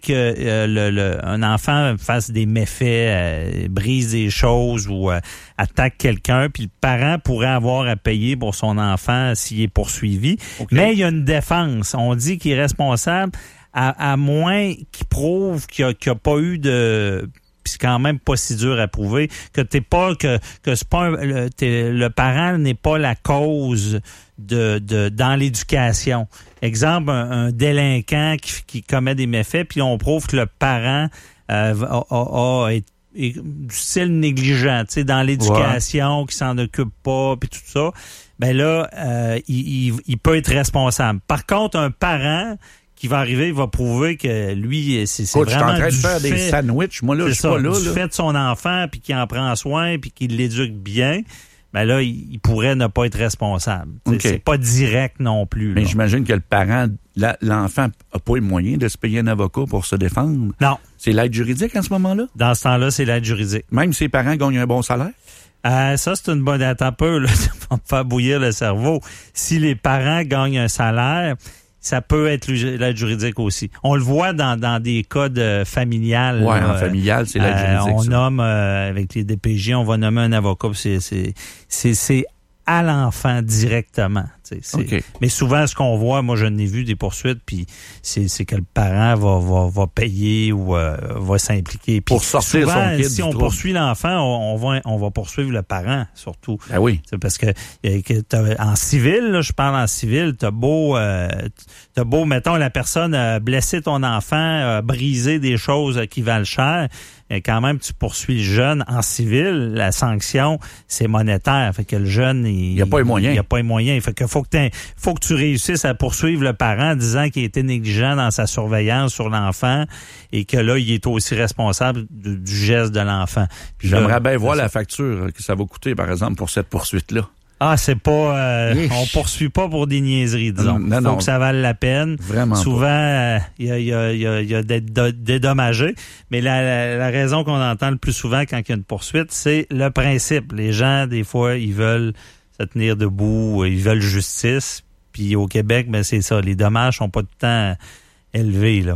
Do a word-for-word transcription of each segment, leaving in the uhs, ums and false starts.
que euh, le, le, un enfant fasse des méfaits, euh, brise des choses ou euh, attaque quelqu'un, puis le parent pourrait avoir à payer pour son enfant s'il est poursuivi. Okay. Mais il y a une défense. On dit qu'il est responsable à, à moins qu'il prouve qu'il n'y a, qu'il y a pas eu de... Puis c'est quand même pas si dur à prouver que t'es pas que que c'est pas un, le, le parent n'est pas la cause de de dans l'éducation. Exemple, un, un délinquant qui, qui commet des méfaits, puis on prouve que le parent euh, a, a, a est, est du style négligent, tu sais, dans l'éducation, ouais. qui s'en occupe pas, puis tout ça. Ben là, euh, il, il, il peut être responsable. Par contre, un parent qui va arriver, il va prouver que lui, c'est, c'est Écoute, vraiment je suis en train de du faire fait, des sandwichs. Moi, là, je suis pas là. Du là. fait de son enfant, puis qu'il en prend soin, puis qu'il l'éduque bien, ben là, il, il pourrait ne pas être responsable. Okay. C'est pas direct non plus. Mais là. j'imagine que le parent, la, l'enfant n'a pas les moyens de se payer un avocat pour se défendre. Non. C'est l'aide juridique en ce moment-là? Dans ce temps-là, c'est l'aide juridique. Même si les parents gagnent un bon salaire? Euh, ça, c'est une bonne... Attends un peu, là, ça va me faire bouillir le cerveau. Si les parents gagnent un salaire... Ça peut être l'aide juridique aussi. On le voit dans, dans des cas de familial. Oui, en euh, familial, c'est l'aide euh, juridique. On ça. nomme, euh, avec les D P J, on va nommer un avocat. C'est, c'est, c'est, c'est à l'enfant directement. C'est, okay. Mais souvent, ce qu'on voit, moi, je n'ai vu des poursuites, puis c'est, c'est que le parent va, va, va payer ou euh, va s'impliquer. Puis pour sortir souvent, son kid si on du poursuit l'enfant, on, on, va, on va poursuivre le parent, surtout. Ben oui. C'est parce que, que t'as, en civil, là, je parle en civil, t'as beau, euh, t'as beau, mettons, la personne a blessé ton enfant, a brisé des choses qui valent cher, et quand même, tu poursuis le jeune en civil, la sanction, c'est monétaire. Fait que le jeune, il n'y a pas les moyens. Il n'y a pas les moyens. Fait que faut que, faut que tu réussisses à poursuivre le parent en disant qu'il était négligent dans sa surveillance sur l'enfant et que là, il est aussi responsable du, du geste de l'enfant. Puis J'aimerais là, bien voir la facture que ça va coûter, par exemple, pour cette poursuite-là. Ah, c'est pas... Euh, on poursuit pas pour des niaiseries, disons. Il faut non. que ça vale la peine. Vraiment souvent, il euh, y, a, y, a, y a d'être dédommagé. Mais la, la, la raison qu'on entend le plus souvent quand il y a une poursuite, c'est le principe. Les gens, des fois, ils veulent se tenir debout, ils veulent justice. Puis au Québec, ben c'est ça. Les dommages sont pas tout le temps élevés, là.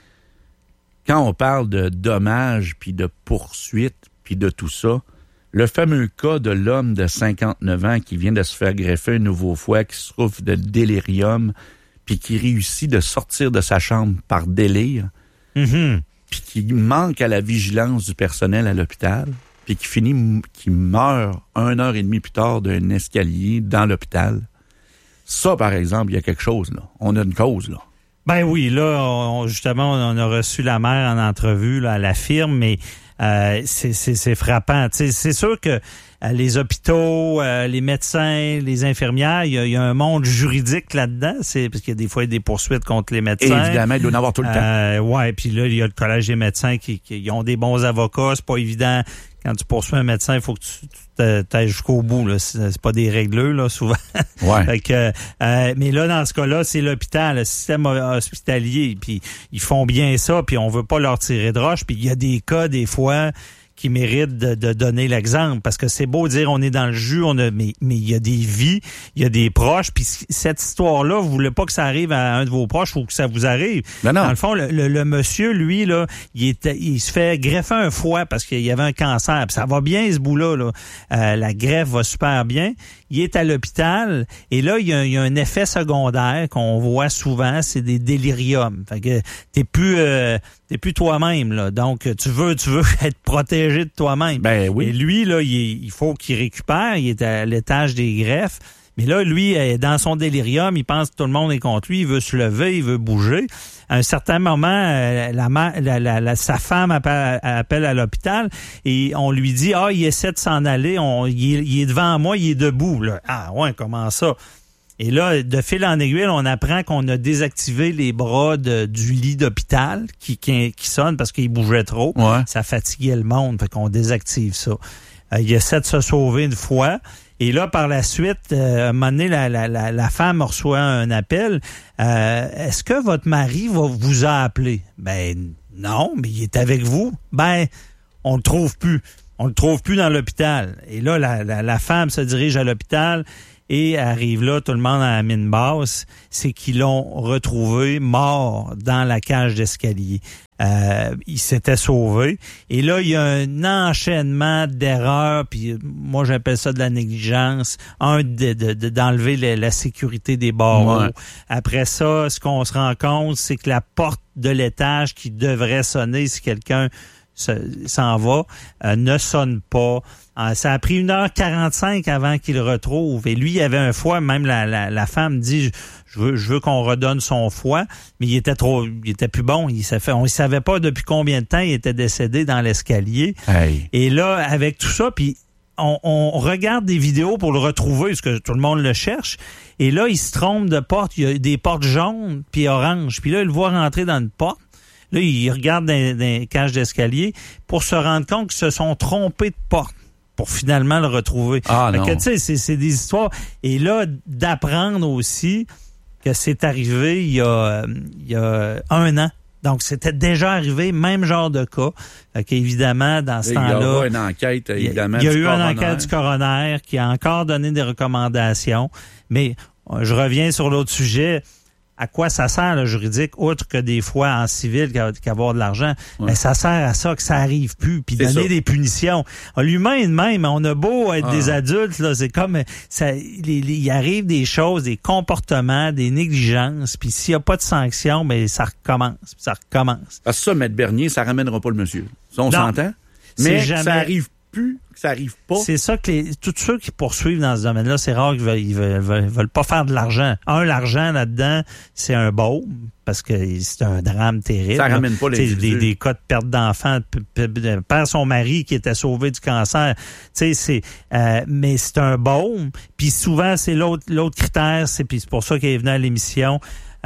Quand on parle de dommages, puis de poursuites, puis de tout ça, le fameux cas de l'homme de cinquante-neuf ans qui vient de se faire greffer un nouveau foie, qui souffre de délirium, puis qui réussit de sortir de sa chambre par délire, mm-hmm. puis qui manque à la vigilance du personnel à l'hôpital, puis qui finit, qui meurt une heure et demie plus tard d'un escalier dans l'hôpital. Ça, par exemple, il y a quelque chose, là. On a une cause, là. Ben oui, là, on, justement, on a reçu la mère en entrevue là, à la firme, mais euh, c'est, c'est, c'est frappant. T'sais, c'est sûr que euh, les hôpitaux, euh, les médecins, les infirmières, il y, y a un monde juridique là-dedans. C'est parce qu'il y a des fois des poursuites contre les médecins. Et évidemment, il doit en avoir tout le euh, temps. Ouais, puis là, il y a le collège des médecins qui, qui ils ont des bons avocats. C'est pas évident. Quand tu poursuis un médecin, il faut que tu, tu t'ailles jusqu'au bout. Là. C'est, c'est pas des règleux, là, souvent. Ouais. Fait que, euh, mais là, dans ce cas-là, c'est l'hôpital, le système hospitalier. Puis ils font bien ça, puis on veut pas leur tirer de roche. Puis il y a des cas, des fois, qui méritent de, de donner l'exemple. Parce que c'est beau dire on est dans le jus, on a, mais mais il y a des vies, il y a des proches. Puis cette histoire-là, vous voulez pas que ça arrive à un de vos proches ou que ça vous arrive. Ben non. Dans le fond, le, le, le monsieur, lui, là, il était, il se fait greffer un foie parce qu'il y avait un cancer. Puis ça va bien, ce bout-là. Là. Euh, la greffe va super bien. Il est à l'hôpital et là, il y a, il y a un effet secondaire qu'on voit souvent, c'est des déliriums. Fait que t'es plus, euh, t'es plus toi-même, là. Donc, tu veux, tu veux être protégé de toi-même. Ben oui. Et lui, là, il, il faut qu'il récupère. Il est à l'étage des greffes. Mais là, lui, dans son délirium, il pense que tout le monde est contre lui. Il veut se lever, il veut bouger. À un certain moment, la, la, la, la, sa femme appelle, appelle à l'hôpital et on lui dit « Ah, il essaie de s'en aller. On, il, est, il est devant moi, il est debout. » Là. Ah ouais, comment ça? Et là, de fil en aiguille, on apprend qu'on a désactivé les bras de, du lit d'hôpital qui, qui, qui sonne parce qu'il bougeait trop. Ouais. Ça fatiguait le monde, fait qu'on désactive ça. Euh, il essaie de se sauver une fois. Et là, par la suite, euh, à un moment donné, la, la, la, la femme reçoit un appel. Euh, est-ce que votre mari va vous a appelé? Ben non, mais il est avec vous. Ben, on le trouve plus. On le trouve plus dans l'hôpital. Et là, la, la, la femme se dirige à l'hôpital. et arrive là, tout le monde à la mine basse, c'est qu'ils l'ont retrouvé mort dans la cage d'escalier. Euh, il s'était sauvé. Et là, il y a un enchaînement d'erreurs, puis moi, j'appelle ça de la négligence. Un, de, de, de, d'enlever la, la sécurité des barreaux. Ouais. Après ça, ce qu'on se rend compte, c'est que la porte de l'étage qui devrait sonner si quelqu'un se, s'en va, euh, ne sonne pas. Euh, ça a pris une heure quarante-cinq avant qu'il le retrouve. Et lui, il avait un foie, même la, la, la femme dit... Je veux, je veux qu'on redonne son foie, mais il était trop, il était plus bon. Il s'est fait, on ne savait pas depuis combien de temps il était décédé dans l'escalier. Hey. Et là, avec tout ça, puis on, on regarde des vidéos pour le retrouver, parce que tout le monde le cherche. Et là, il se trompe de porte. Il y a des portes jaunes puis oranges. Puis là, il le voit rentrer dans une porte. Là, il regarde dans, dans les cages d'escalier pour se rendre compte qu'ils se sont trompés de porte pour finalement le retrouver. Ah, fait non. Que, tu sais, c'est, c'est des histoires. Et là, d'apprendre aussi que c'est arrivé il y a, il y a un an. Donc, c'était déjà arrivé, même genre de cas. Fait qu'évidemment, dans ce il temps-là... Il y a eu une enquête, évidemment, Il y a eu une enquête du coroner qui a encore donné des recommandations. Mais je reviens sur l'autre sujet. À quoi ça sert, le juridique, outre que des fois en civil qu'avoir de l'argent? Ouais. Ben, ça sert à ça que ça arrive plus, puis donner ça. Des punitions. L'humain de même, on a beau être ah. des adultes, là, c'est comme ça. Il arrive des choses, des comportements, des négligences, puis s'il n'y a pas de sanction, ben ça recommence, ça recommence. Parce que ça, Maître Bernier, ça ramènera pas le monsieur. Ça, on non, s'entend? Mais jamais... ça arrive plus, que ça arrive pas. C'est ça que les, tous ceux qui poursuivent dans ce domaine-là, c'est rare qu'ils veulent, ils veulent, veulent, veulent pas faire de l'argent. Un, l'argent là-dedans, c'est un baume, parce que c'est un drame terrible. Ça ramène pas les des, des cas de perte d'enfants, perd son mari qui était sauvé du cancer. Tu sais, c'est, euh, mais c'est un baume. Puis souvent, c'est l'autre, l'autre critère, c'est, puis c'est pour ça qu'il est venu à l'émission,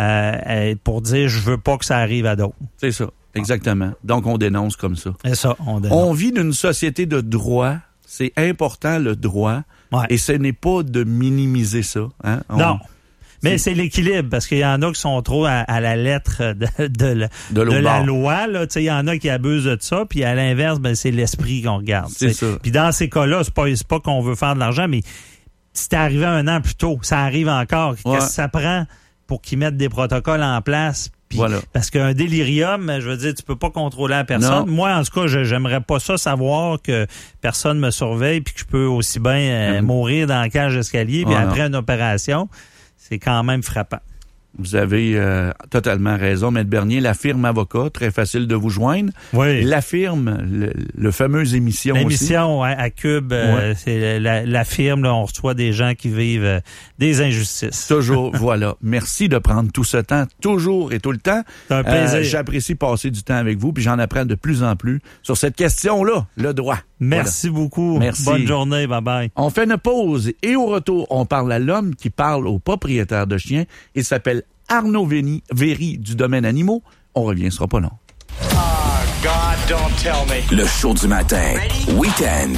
euh, pour dire, je veux pas que ça arrive à d'autres. C'est ça. Exactement. Donc, on dénonce comme ça. C'est ça, on dénonce. On vit d'une société de droit. C'est important, le droit. Ouais. Et ce n'est pas de minimiser ça. Hein? On... Non. Mais c'est... c'est l'équilibre, parce qu'il y en a qui sont trop à, à la lettre de, de, la, de, de la loi. Là. Il y en a qui abusent de ça, puis à l'inverse, ben, c'est l'esprit qu'on regarde. C'est t'sais. Ça. Puis dans ces cas-là, c'est pas, c'est pas qu'on veut faire de l'argent, mais c'était arrivé un an plus tôt. Ça arrive encore. Ouais. Qu'est-ce que ça prend pour qu'ils mettent des protocoles en place? Voilà. Parce qu'un délirium, je veux dire, tu peux pas contrôler la personne. Non. Moi, en tout cas, je, j'aimerais pas ça, savoir que personne me surveille puis que je peux aussi bien euh, mmh. mourir dans la cage d'escalier puis oh, après non. une opération. C'est quand même frappant. Vous avez euh, totalement raison, Maître Bernier. La firme avocat, très facile de vous joindre. Oui. La firme, le, le fameuse émission L'émission, aussi. Ouais, à Cube, euh, ouais. c'est la, la firme, là, on reçoit des gens qui vivent euh, des injustices. Toujours, voilà. Merci de prendre tout ce temps, toujours et tout le temps. C'est un plaisir. Euh, j'apprécie passer du temps avec vous, puis j'en apprends de plus en plus sur cette question-là, le droit. Merci voilà. beaucoup. Merci. Bonne journée. Bye-bye. On fait une pause et au retour, on parle à l'homme qui parle aux propriétaires de chiens. Il s'appelle Arnaud Véry du domaine animaux. On revient, ce sera pas long. Oh, God, don't tell me. Le show du matin. Ready? Week-end.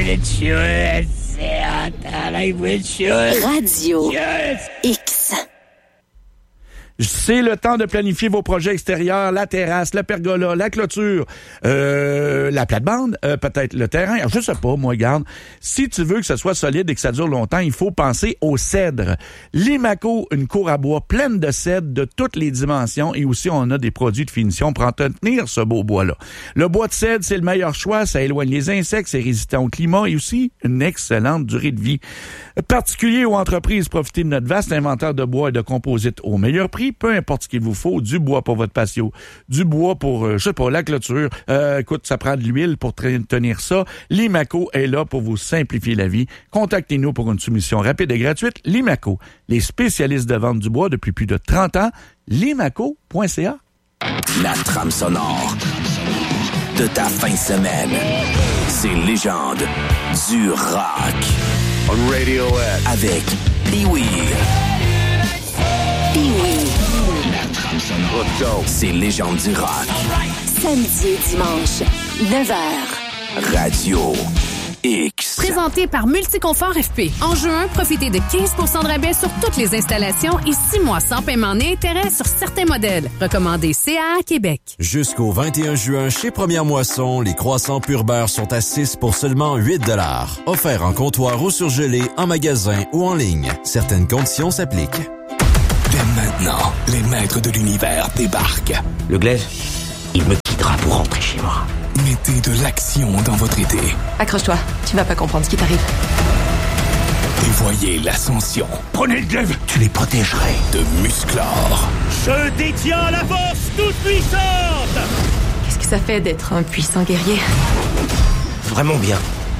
Radio X. C'est le temps de planifier vos projets extérieurs, la terrasse, la pergola, la clôture, euh, la plate-bande, euh, peut-être le terrain. Alors, je sais pas, moi, garde. Si tu veux que ce soit solide et que ça dure longtemps, il faut penser au cèdre. Limaco, une cour à bois pleine de cèdre de toutes les dimensions et aussi on a des produits de finition pour entretenir ce beau bois-là. Le bois de cèdre, c'est le meilleur choix. Ça éloigne les insectes, c'est résistant au climat et aussi une excellente durée de vie. Particuliers ou entreprises, profitez de notre vaste inventaire de bois et de composites au meilleur prix. Peu importe ce qu'il vous faut, du bois pour votre patio, du bois pour, euh, je sais pas, la clôture. Euh, écoute, ça prend de l'huile pour tenir ça. Limaco est là pour vous simplifier la vie. Contactez-nous pour une soumission rapide et gratuite. Limaco, les spécialistes de vente du bois depuis plus de trente ans. limaco point c a. La trame sonore de ta fin de semaine. C'est Légende du rock. On Radiohead. Avec Pee-Wee. Pee-Wee. Let's go. C'est Légende du rock. Samedi et dimanche, neuf heures. Radio X. Présenté par Multiconfort F P. En juin, profitez de quinze pour cent de rabais sur toutes les installations et six mois sans paiement ni intérêt sur certains modèles. Recommandé C A A Québec. Jusqu'au vingt et un juin, chez Première Moisson, les croissants pur beurre sont à six pour seulement huit dollars. Offert en comptoir ou surgelé, en magasin ou en ligne. Certaines conditions s'appliquent. Dès maintenant, les maîtres de l'univers débarquent. Le glaise, il me quittera pour rentrer chez moi. Mettez de l'action dans votre été. Accroche-toi, tu vas pas comprendre ce qui t'arrive. Et voyez l'ascension. Prenez le glaive, tu les protégerais. De Musclor. Je détiens la force toute puissante. Qu'est-ce que ça fait d'être un puissant guerrier? Vraiment bien.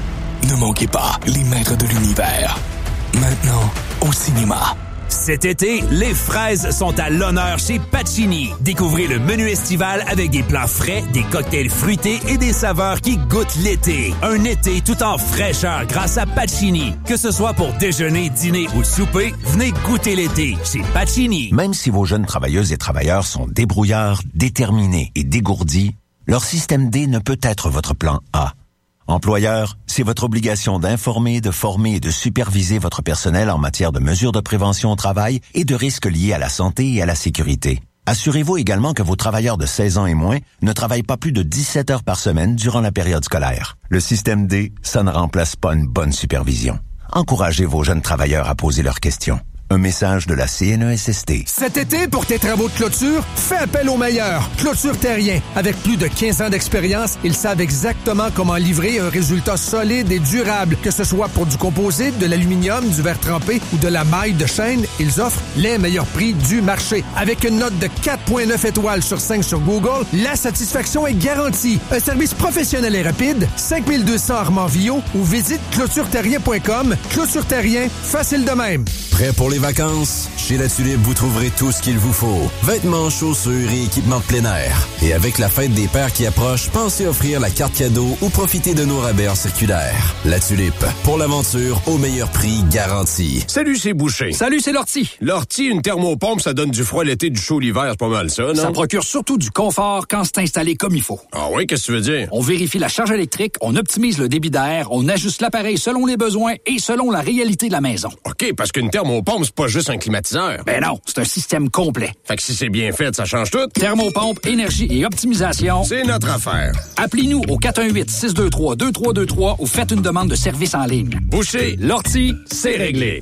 Ne manquez pas les maîtres de l'univers. Maintenant, au cinéma. Cet été, les fraises sont à l'honneur chez Pacini. Découvrez le menu estival avec des plats frais, des cocktails fruités et des saveurs qui goûtent l'été. Un été tout en fraîcheur grâce à Pacini. Que ce soit pour déjeuner, dîner ou souper, venez goûter l'été chez Pacini. Même si vos jeunes travailleuses et travailleurs sont débrouillards, déterminés et dégourdis, leur système D ne peut être votre plan A. Employeur, c'est votre obligation d'informer, de former et de superviser votre personnel en matière de mesures de prévention au travail et de risques liés à la santé et à la sécurité. Assurez-vous également que vos travailleurs de seize ans et moins ne travaillent pas plus de dix-sept heures par semaine durant la période scolaire. Le système D, ça ne remplace pas une bonne supervision. Encouragez vos jeunes travailleurs à poser leurs questions. Un message de la C N E S S T. Cet été, pour tes travaux de clôture, fais appel aux meilleurs. Clôture Terrien. Avec plus de quinze ans d'expérience, ils savent exactement comment livrer un résultat solide et durable. Que ce soit pour du composite, de l'aluminium, du verre trempé ou de la maille de chaîne, ils offrent les meilleurs prix du marché. Avec une note de quatre virgule neuf étoiles sur cinq sur Google, la satisfaction est garantie. Un service professionnel et rapide, cinq mille deux cents Armand-Villot ou visite clôture terrien point com. Clôture Terrien, facile de même. Prêt pour les vacances? Chez La Tulipe, vous trouverez tout ce qu'il vous faut. Vêtements, chaussures et équipements de plein air. Et avec la fête des pères qui approche, pensez offrir la carte cadeau ou profiter de nos rabais en circulaire. La Tulipe, pour l'aventure, au meilleur prix garanti. Salut, c'est Boucher. Salut, c'est Lortie. Lortie, une thermopompe, ça donne du froid l'été, du chaud l'hiver, c'est pas mal ça, non? Ça procure surtout du confort quand c'est installé comme il faut. Ah oui, qu'est-ce que tu veux dire? On vérifie la charge électrique, on optimise le débit d'air, on ajuste l'appareil selon les besoins et selon la réalité de la maison. OK, parce qu'une thermopompe, c'est pas juste un climatiseur. Ben non, c'est un système complet. Fait que si c'est bien fait, ça change tout. Thermopompe, énergie et optimisation. C'est notre affaire. Appelez-nous au quatre un huit, six deux trois, deux trois deux trois ou faites une demande de service en ligne. Boucher, Lortie, c'est réglé.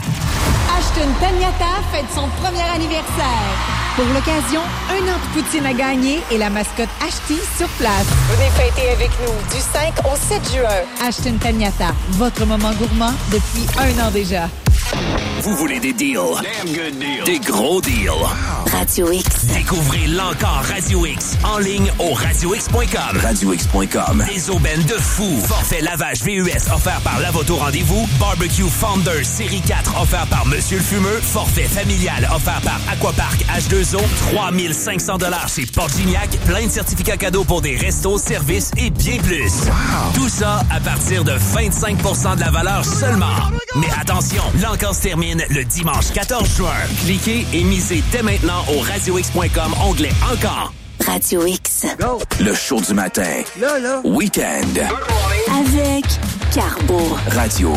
Ashton Taniata fête son premier anniversaire. Pour l'occasion, un an de poutine à gagner et la mascotte Ashti sur place. Venez fêter avec nous du cinq au sept juin. Ashton Taniata, votre moment gourmand depuis un an déjà. Vous voulez des deals? Damn good deals. Des gros deals. Radio X. Découvrez l'encore Radio X en ligne au radio x point com. radio x point com. Des aubaines de fou. Forfait lavage V U S offert par Lavoto Rendez-vous. Barbecue Founder Série quatre offert par Monsieur le Fumeux. Forfait familial offert par Aquapark H deux O. trois mille cinq cents dollars chez Portgignac. Plein de certificats cadeaux pour des restos, services et bien plus. Wow. Tout ça à partir de vingt-cinq pour cent de la valeur seulement. Mais attention, l'encore se termine le dimanche quatorze juin. Cliquez et misez dès maintenant au radio x point com, onglet Encore. Radio X. Go. Le show du matin. Là, là. Week-end. Avec Carbo. Radio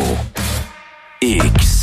X.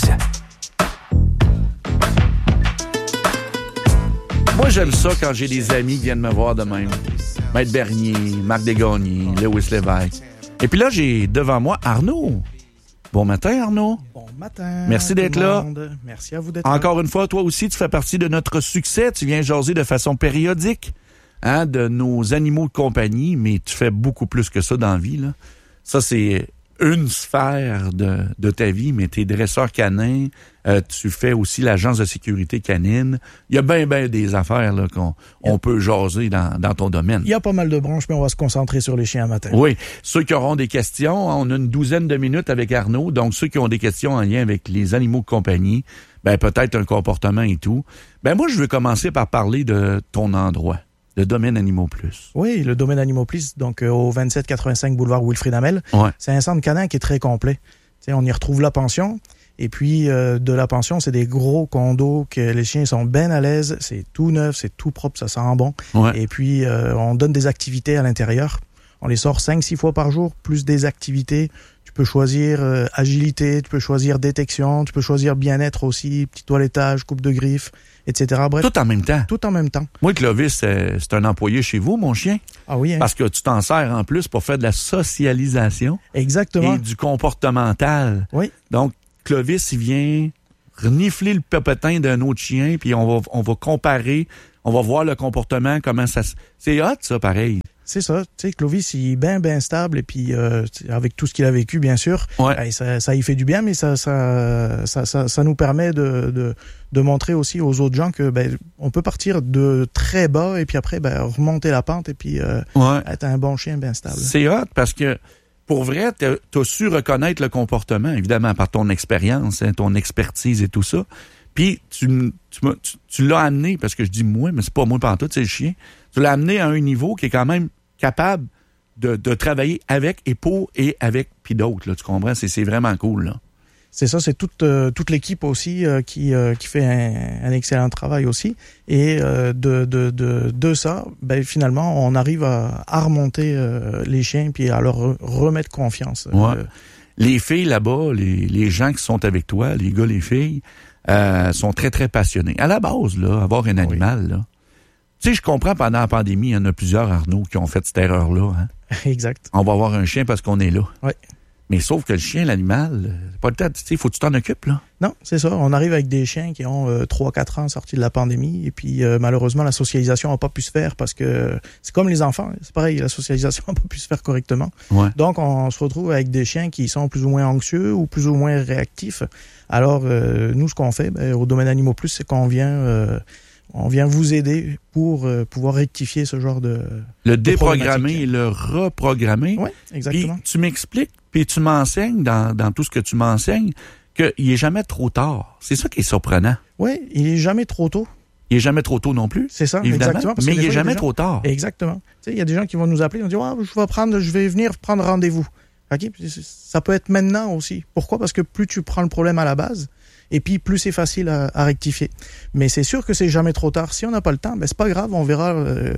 Moi, j'aime ça quand j'ai des amis qui viennent me voir de même. Maître Bernier, Marc Desgagnés, Lewis Lévesque. Et puis là, j'ai devant moi Arnaud. Bon matin, Arnaud. Bon matin. Merci d'être là. Merci à vous d'être là. Encore une fois, toi aussi, tu fais partie de notre succès. Tu viens jaser de façon périodique hein, de nos animaux de compagnie, mais tu fais beaucoup plus que ça dans la vie. Là. Ça, c'est une sphère de, de ta vie, mais tu es dresseur canin, euh, tu fais aussi l'agence de sécurité canine. Il y a bien, bien des affaires là, qu'on on peut jaser dans, dans ton domaine. Il y a pas mal de branches, mais on va se concentrer sur les chiens matin. Oui. Ceux qui auront des questions, on a une douzaine de minutes avec Arnaud, donc ceux qui ont des questions en lien avec les animaux de compagnie, ben peut-être un comportement et tout. Ben moi, je veux commencer par parler de ton endroit. Le domaine Animaux Plus. Oui, le domaine Animaux Plus, donc euh, au vingt-sept quatre-vingt-cinq boulevard Wilfrid Hamel. Ouais. C'est un centre canin qui est très complet. T'sais, on y retrouve la pension. Et puis, euh, de la pension, c'est des gros condos que les chiens sont bien à l'aise. C'est tout neuf, c'est tout propre, ça sent bon. Ouais. Et puis, euh, on donne des activités à l'intérieur. On les sort cinq six fois par jour, plus des activités. Tu peux choisir euh, agilité, tu peux choisir détection, tu peux choisir bien-être aussi, petit toilettage, coupe de griffes, et cetera. Bref. Tout en même temps. Tout en même temps. Moi, Clovis, c'est, c'est un employé chez vous, mon chien. Ah oui, hein? Parce que tu t'en sers en plus pour faire de la socialisation. Exactement. Et du comportemental. Oui. Donc, Clovis, il vient renifler le papetin d'un autre chien, puis on va, on va comparer, on va voir le comportement, comment ça... C'est hot, ça, pareil. C'est ça. Tu sais, Clovis, il est bien, bien stable, et puis euh, avec tout ce qu'il a vécu, bien sûr, ouais. ben, ça, ça y fait du bien, mais ça, ça, ça, ça, ça nous permet de, de, de montrer aussi aux autres gens que ben, on peut partir de très bas, et puis après, ben, remonter la pente, et puis euh, ouais. être un bon chien bien stable. C'est hot, parce que pour vrai, tu as su reconnaître le comportement, évidemment, par ton expérience, hein, ton expertise et tout ça. Puis, tu, tu, tu, tu l'as amené, parce que je dis moi, mais c'est pas moi pantoute, c'est le chien. Tu l'as amené à un niveau qui est quand même capable de, de travailler avec et pour et avec puis d'autres, là, tu comprends? C'est, c'est vraiment cool, là. C'est ça, c'est toute euh, toute l'équipe aussi euh, qui euh, qui fait un, un excellent travail aussi. Et euh, de, de de de ça, ben finalement, on arrive à, à remonter euh, les chiens puis à leur remettre confiance. Ouais. Euh, les filles là-bas, les les gens qui sont avec toi, les gars, les filles, euh, sont très très passionnés. À la base, là, avoir un animal, oui. là. Tu sais, je comprends, pendant la pandémie, il y en a plusieurs, Arnaud, qui ont fait cette erreur-là. Hein? Exact. On va avoir un chien parce qu'on est là. Oui. Mais sauf que le chien, l'animal, c'est pas le temps, tu sais, faut que tu t'en occupes, là. Non, c'est ça. On arrive avec des chiens qui ont euh, trois quatre ans sortis de la pandémie, et puis euh, malheureusement, la socialisation n'a pas pu se faire parce que c'est comme les enfants, c'est pareil, la socialisation n'a pas pu se faire correctement. Ouais. Donc, on se retrouve avec des chiens qui sont plus ou moins anxieux ou plus ou moins réactifs. Alors, euh, nous, ce qu'on fait, ben, au domaine Animaux Plus, c'est qu'on vient... Euh, on vient vous aider pour euh, pouvoir rectifier ce genre de... Le de déprogrammer et le reprogrammer. Oui, exactement. Puis tu m'expliques, puis tu m'enseignes dans, dans tout ce que tu m'enseignes, qu'il n'est jamais trop tard. C'est ça qui est surprenant. Oui, il n'est jamais trop tôt. Il n'est jamais trop tôt non plus. C'est ça, évidemment, exactement. Mais il n'est jamais trop tard. Exactement. Tu sais, il y a des gens qui vont nous appeler, ils vont dire oh, je vais prendre, je vais venir prendre rendez-vous. OK? Ça peut être maintenant aussi. Pourquoi? Parce que plus tu prends le problème à la base, et puis plus c'est facile à, à rectifier. Mais c'est sûr que c'est jamais trop tard. Si on n'a pas le temps, ben c'est pas grave, on verra euh,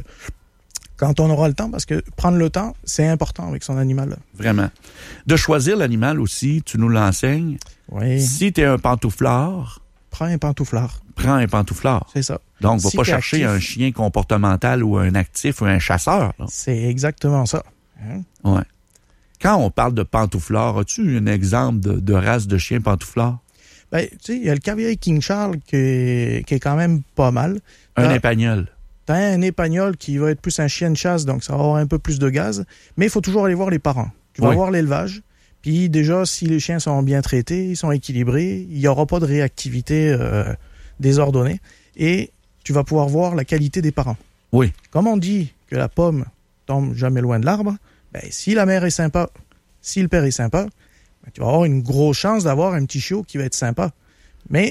quand on aura le temps, parce que prendre le temps, c'est important avec son animal. Là. Vraiment. De choisir l'animal aussi, tu nous l'enseignes. Oui. Si tu es un pantouflard, prends un pantouflard. Prends un pantouflard. C'est ça. Donc, va si pas chercher actif, un chien comportemental ou un actif ou un chasseur. Là. C'est exactement ça. Hein? Ouais. Quand on parle de pantouflard, as-tu un exemple de, de race de chien pantouflard? Ben, tu sais, il y a le Cavalier King Charles qui est, qui est quand même pas mal. Un T'as, épagnol. T'as un épagnol qui va être plus un chien de chasse, donc ça va avoir un peu plus de gaz. Mais il faut toujours aller voir les parents. Tu vas oui. voir l'élevage. Puis déjà, si les chiens sont bien traités, ils sont équilibrés, il n'y aura pas de réactivité euh, désordonnée. Et tu vas pouvoir voir la qualité des parents. Oui. Comme on dit que la pomme tombe jamais loin de l'arbre, ben, si la mère est sympa, si le père est sympa, tu vas avoir une grosse chance d'avoir un petit chiot qui va être sympa. Mais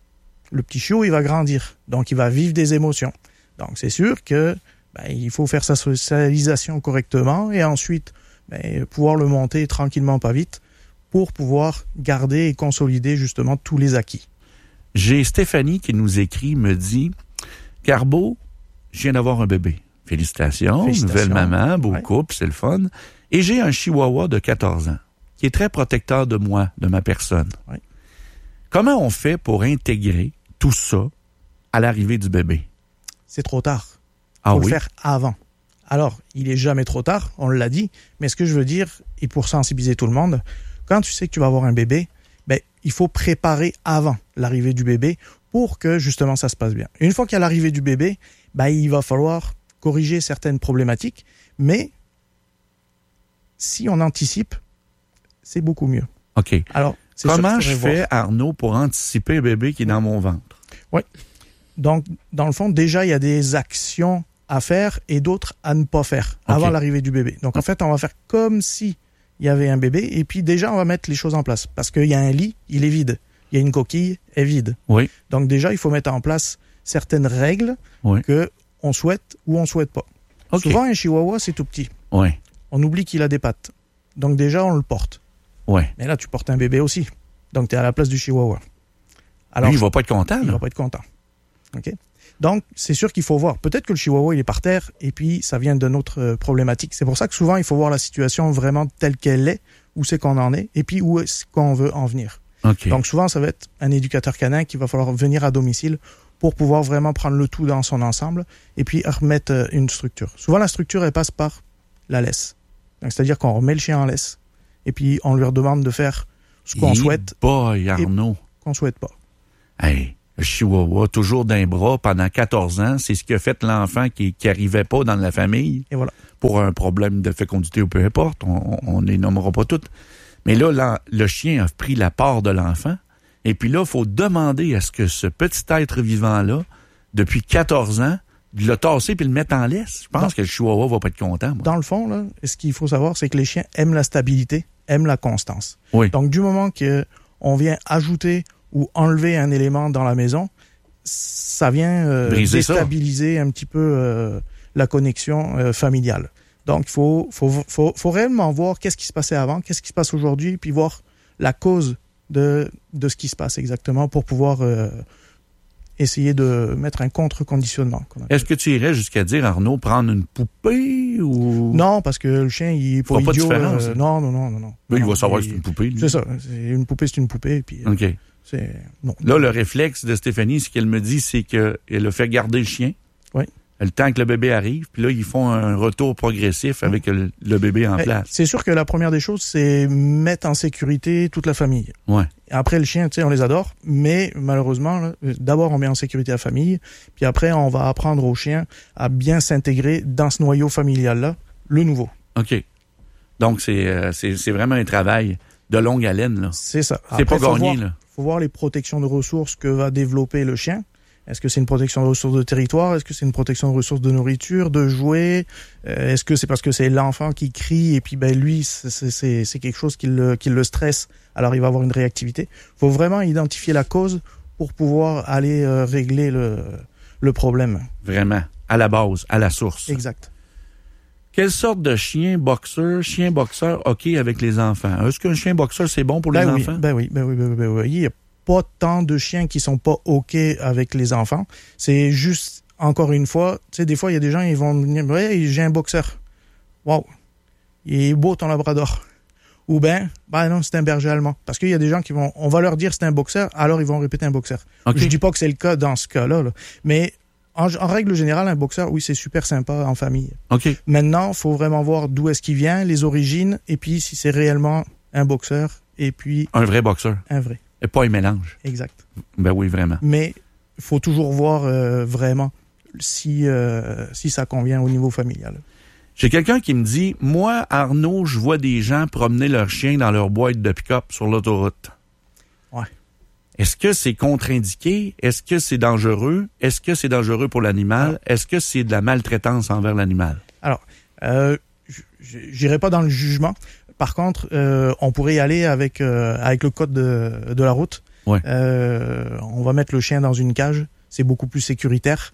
le petit chiot, il va grandir. Donc, il va vivre des émotions. Donc, c'est sûr que ben, il faut faire sa socialisation correctement et ensuite ben, pouvoir le monter tranquillement, pas vite, pour pouvoir garder et consolider justement tous les acquis. J'ai Stéphanie qui nous écrit, me dit « Carbo, je viens d'avoir un bébé. Félicitations, Félicitations. Nouvelle maman, beau ouais. couple, c'est le fun. Et j'ai un chihuahua de quatorze ans. Qui est très protecteur de moi, de ma personne. Oui. Comment on fait pour intégrer tout ça à l'arrivée du bébé? C'est trop tard. Ah faut oui? le faire avant. Alors, il est jamais trop tard, on l'a dit, mais ce que je veux dire, et pour sensibiliser tout le monde, quand tu sais que tu vas avoir un bébé, ben, il faut préparer avant l'arrivée du bébé pour que, justement, ça se passe bien. Une fois qu'il y a l'arrivée du bébé, ben, il va falloir corriger certaines problématiques, mais si on anticipe, c'est beaucoup mieux. OK. Alors, c'est comment sûr je voir. fais, Arnaud, pour anticiper un bébé qui est dans mon ventre? Oui. Donc, dans le fond, déjà, il y a des actions à faire et d'autres à ne pas faire Okay. avant l'arrivée du bébé. Donc, en fait, on va faire comme si il y avait un bébé et puis déjà, on va mettre les choses en place. Parce qu'il y a un lit, il est vide. Il y a une coquille, elle est vide. Oui. Donc, déjà, il faut mettre en place certaines règles oui. que on souhaite ou on souhaite pas. Okay. Souvent, un chihuahua, c'est tout petit. Oui. On oublie qu'il a des pattes. Donc, déjà, on le porte. Oui. Mais là, tu portes un bébé aussi. Donc, tu es à la place du chihuahua. Alors, Lui, il va pas être content. Il là. va pas être content. OK? Donc, c'est sûr qu'il faut voir. Peut-être que le chihuahua, il est par terre et puis ça vient de notre euh, problématique. C'est pour ça que souvent, il faut voir la situation vraiment telle qu'elle est où c'est qu'on en est et puis où est-ce qu'on veut en venir. Okay. Donc souvent, ça va être un éducateur canin qui va falloir venir à domicile pour pouvoir vraiment prendre le tout dans son ensemble et puis remettre une structure. Souvent, la structure, elle passe par la laisse. Donc, c'est-à-dire qu'on remet le chien en laisse et puis on lui redemande de faire ce qu'on Hey souhaite boy, Arnaud. et qu'on souhaite pas. Hey, le chihuahua, toujours d'un bras pendant quatorze ans, c'est ce qui a fait l'enfant qui qui arrivait pas dans la famille. Et voilà. Pour un problème de fécondité ou peu importe, on, on les nommera pas toutes. Mais là, là, le chien a pris la part de l'enfant. Et puis là, il faut demander à ce que ce petit être vivant-là, depuis quatorze ans, de le tasser puis le mettre en laisse. Je pense Dans, que le chihuahua va pas être content. Moi. Dans le fond, là, ce qu'il faut savoir, c'est que les chiens aiment la stabilité, aiment la constance. Oui. Donc, du moment qu'on vient ajouter ou enlever un élément dans la maison, ça vient euh, déstabiliser ça. un petit peu euh, la connexion euh, familiale. Donc, il faut, faut, faut, faut réellement voir qu'est-ce qui se passait avant, qu'est-ce qui se passe aujourd'hui, puis voir la cause de, de ce qui se passe exactement pour pouvoir euh, essayer de mettre un contre-conditionnement. Est-ce que tu irais jusqu'à dire, Arnaud, prendre une poupée ou... Non, parce que le chien, il est pas idiot. Pas de différence. Euh, non, non, non, non. non. Mais non, il va savoir il, que c'est une poupée. Lui. C'est ça. C'est une poupée, c'est une poupée. Puis, OK. Euh, c'est, non. Là, le réflexe de Stéphanie, ce qu'elle me dit, c'est qu'elle a fait garder le chien. Oui. Le temps que le bébé arrive, puis là, ils font un retour progressif avec le, le bébé en Mais place. C'est sûr que la première des choses, c'est mettre en sécurité toute la famille. Ouais. Après, le chien, tu sais, on les adore, mais malheureusement, là, d'abord, on met en sécurité la famille, puis après, on va apprendre au chien à bien s'intégrer dans ce noyau familial-là, le nouveau. OK. Donc, c'est, euh, c'est, c'est vraiment un travail de longue haleine, là. C'est ça. C'est après, pas faut gagné, voir, là. Il faut voir les protections de ressources que va développer le chien. Est-ce que c'est une protection de ressources de territoire? Est-ce que c'est une protection de ressources de nourriture, de jouets? Euh, est-ce que c'est parce que c'est l'enfant qui crie et puis ben lui, c'est, c'est, c'est quelque chose qui le, qui le stresse, alors il va avoir une réactivité? Il faut vraiment identifier la cause pour pouvoir aller euh, régler le, le problème. Vraiment, à la base, à la source. Exact. Quelle sorte de chien boxeur, chien boxeur OK avec les enfants? Est-ce qu'un chien boxeur, c'est bon pour ben les oui, enfants? Ben oui, ben oui, ben oui, ben oui. Il y a pas tant de chiens qui sont pas OK avec les enfants. C'est juste, encore une fois, tu sais, des fois, il y a des gens, ils vont me dire, ouais, j'ai un boxeur. Wow. Il est beau ton labrador. Ou ben, ben non, c'est un berger allemand. Parce qu'il y a des gens qui vont, on va leur dire c'est un boxeur, alors ils vont répéter un boxeur. Okay. Je dis pas que c'est le cas dans ce cas-là, là. Mais en, en règle générale, un boxeur, oui, c'est super sympa en famille. Okay. Maintenant, il faut vraiment voir d'où est-ce qu'il vient, les origines, et puis si c'est réellement un boxeur, et puis... Un vrai boxeur. Un vrai. Et pas un mélange. Exact. Ben oui, vraiment. Mais il faut toujours voir euh, vraiment si, euh, si ça convient au niveau familial. J'ai quelqu'un qui me dit, moi, Arnaud, je vois des gens promener leurs chiens dans leur boîte de pick-up sur l'autoroute. Ouais. Est-ce que c'est contre-indiqué? Est-ce que c'est dangereux? Est-ce que c'est dangereux pour l'animal? Ah. Est-ce que c'est de la maltraitance envers l'animal? Alors, euh, j'irai pas dans le jugement. Par contre, euh, on pourrait y aller avec euh, avec le code de, de la route. Ouais. Euh, on va mettre le chien dans une cage. C'est beaucoup plus sécuritaire.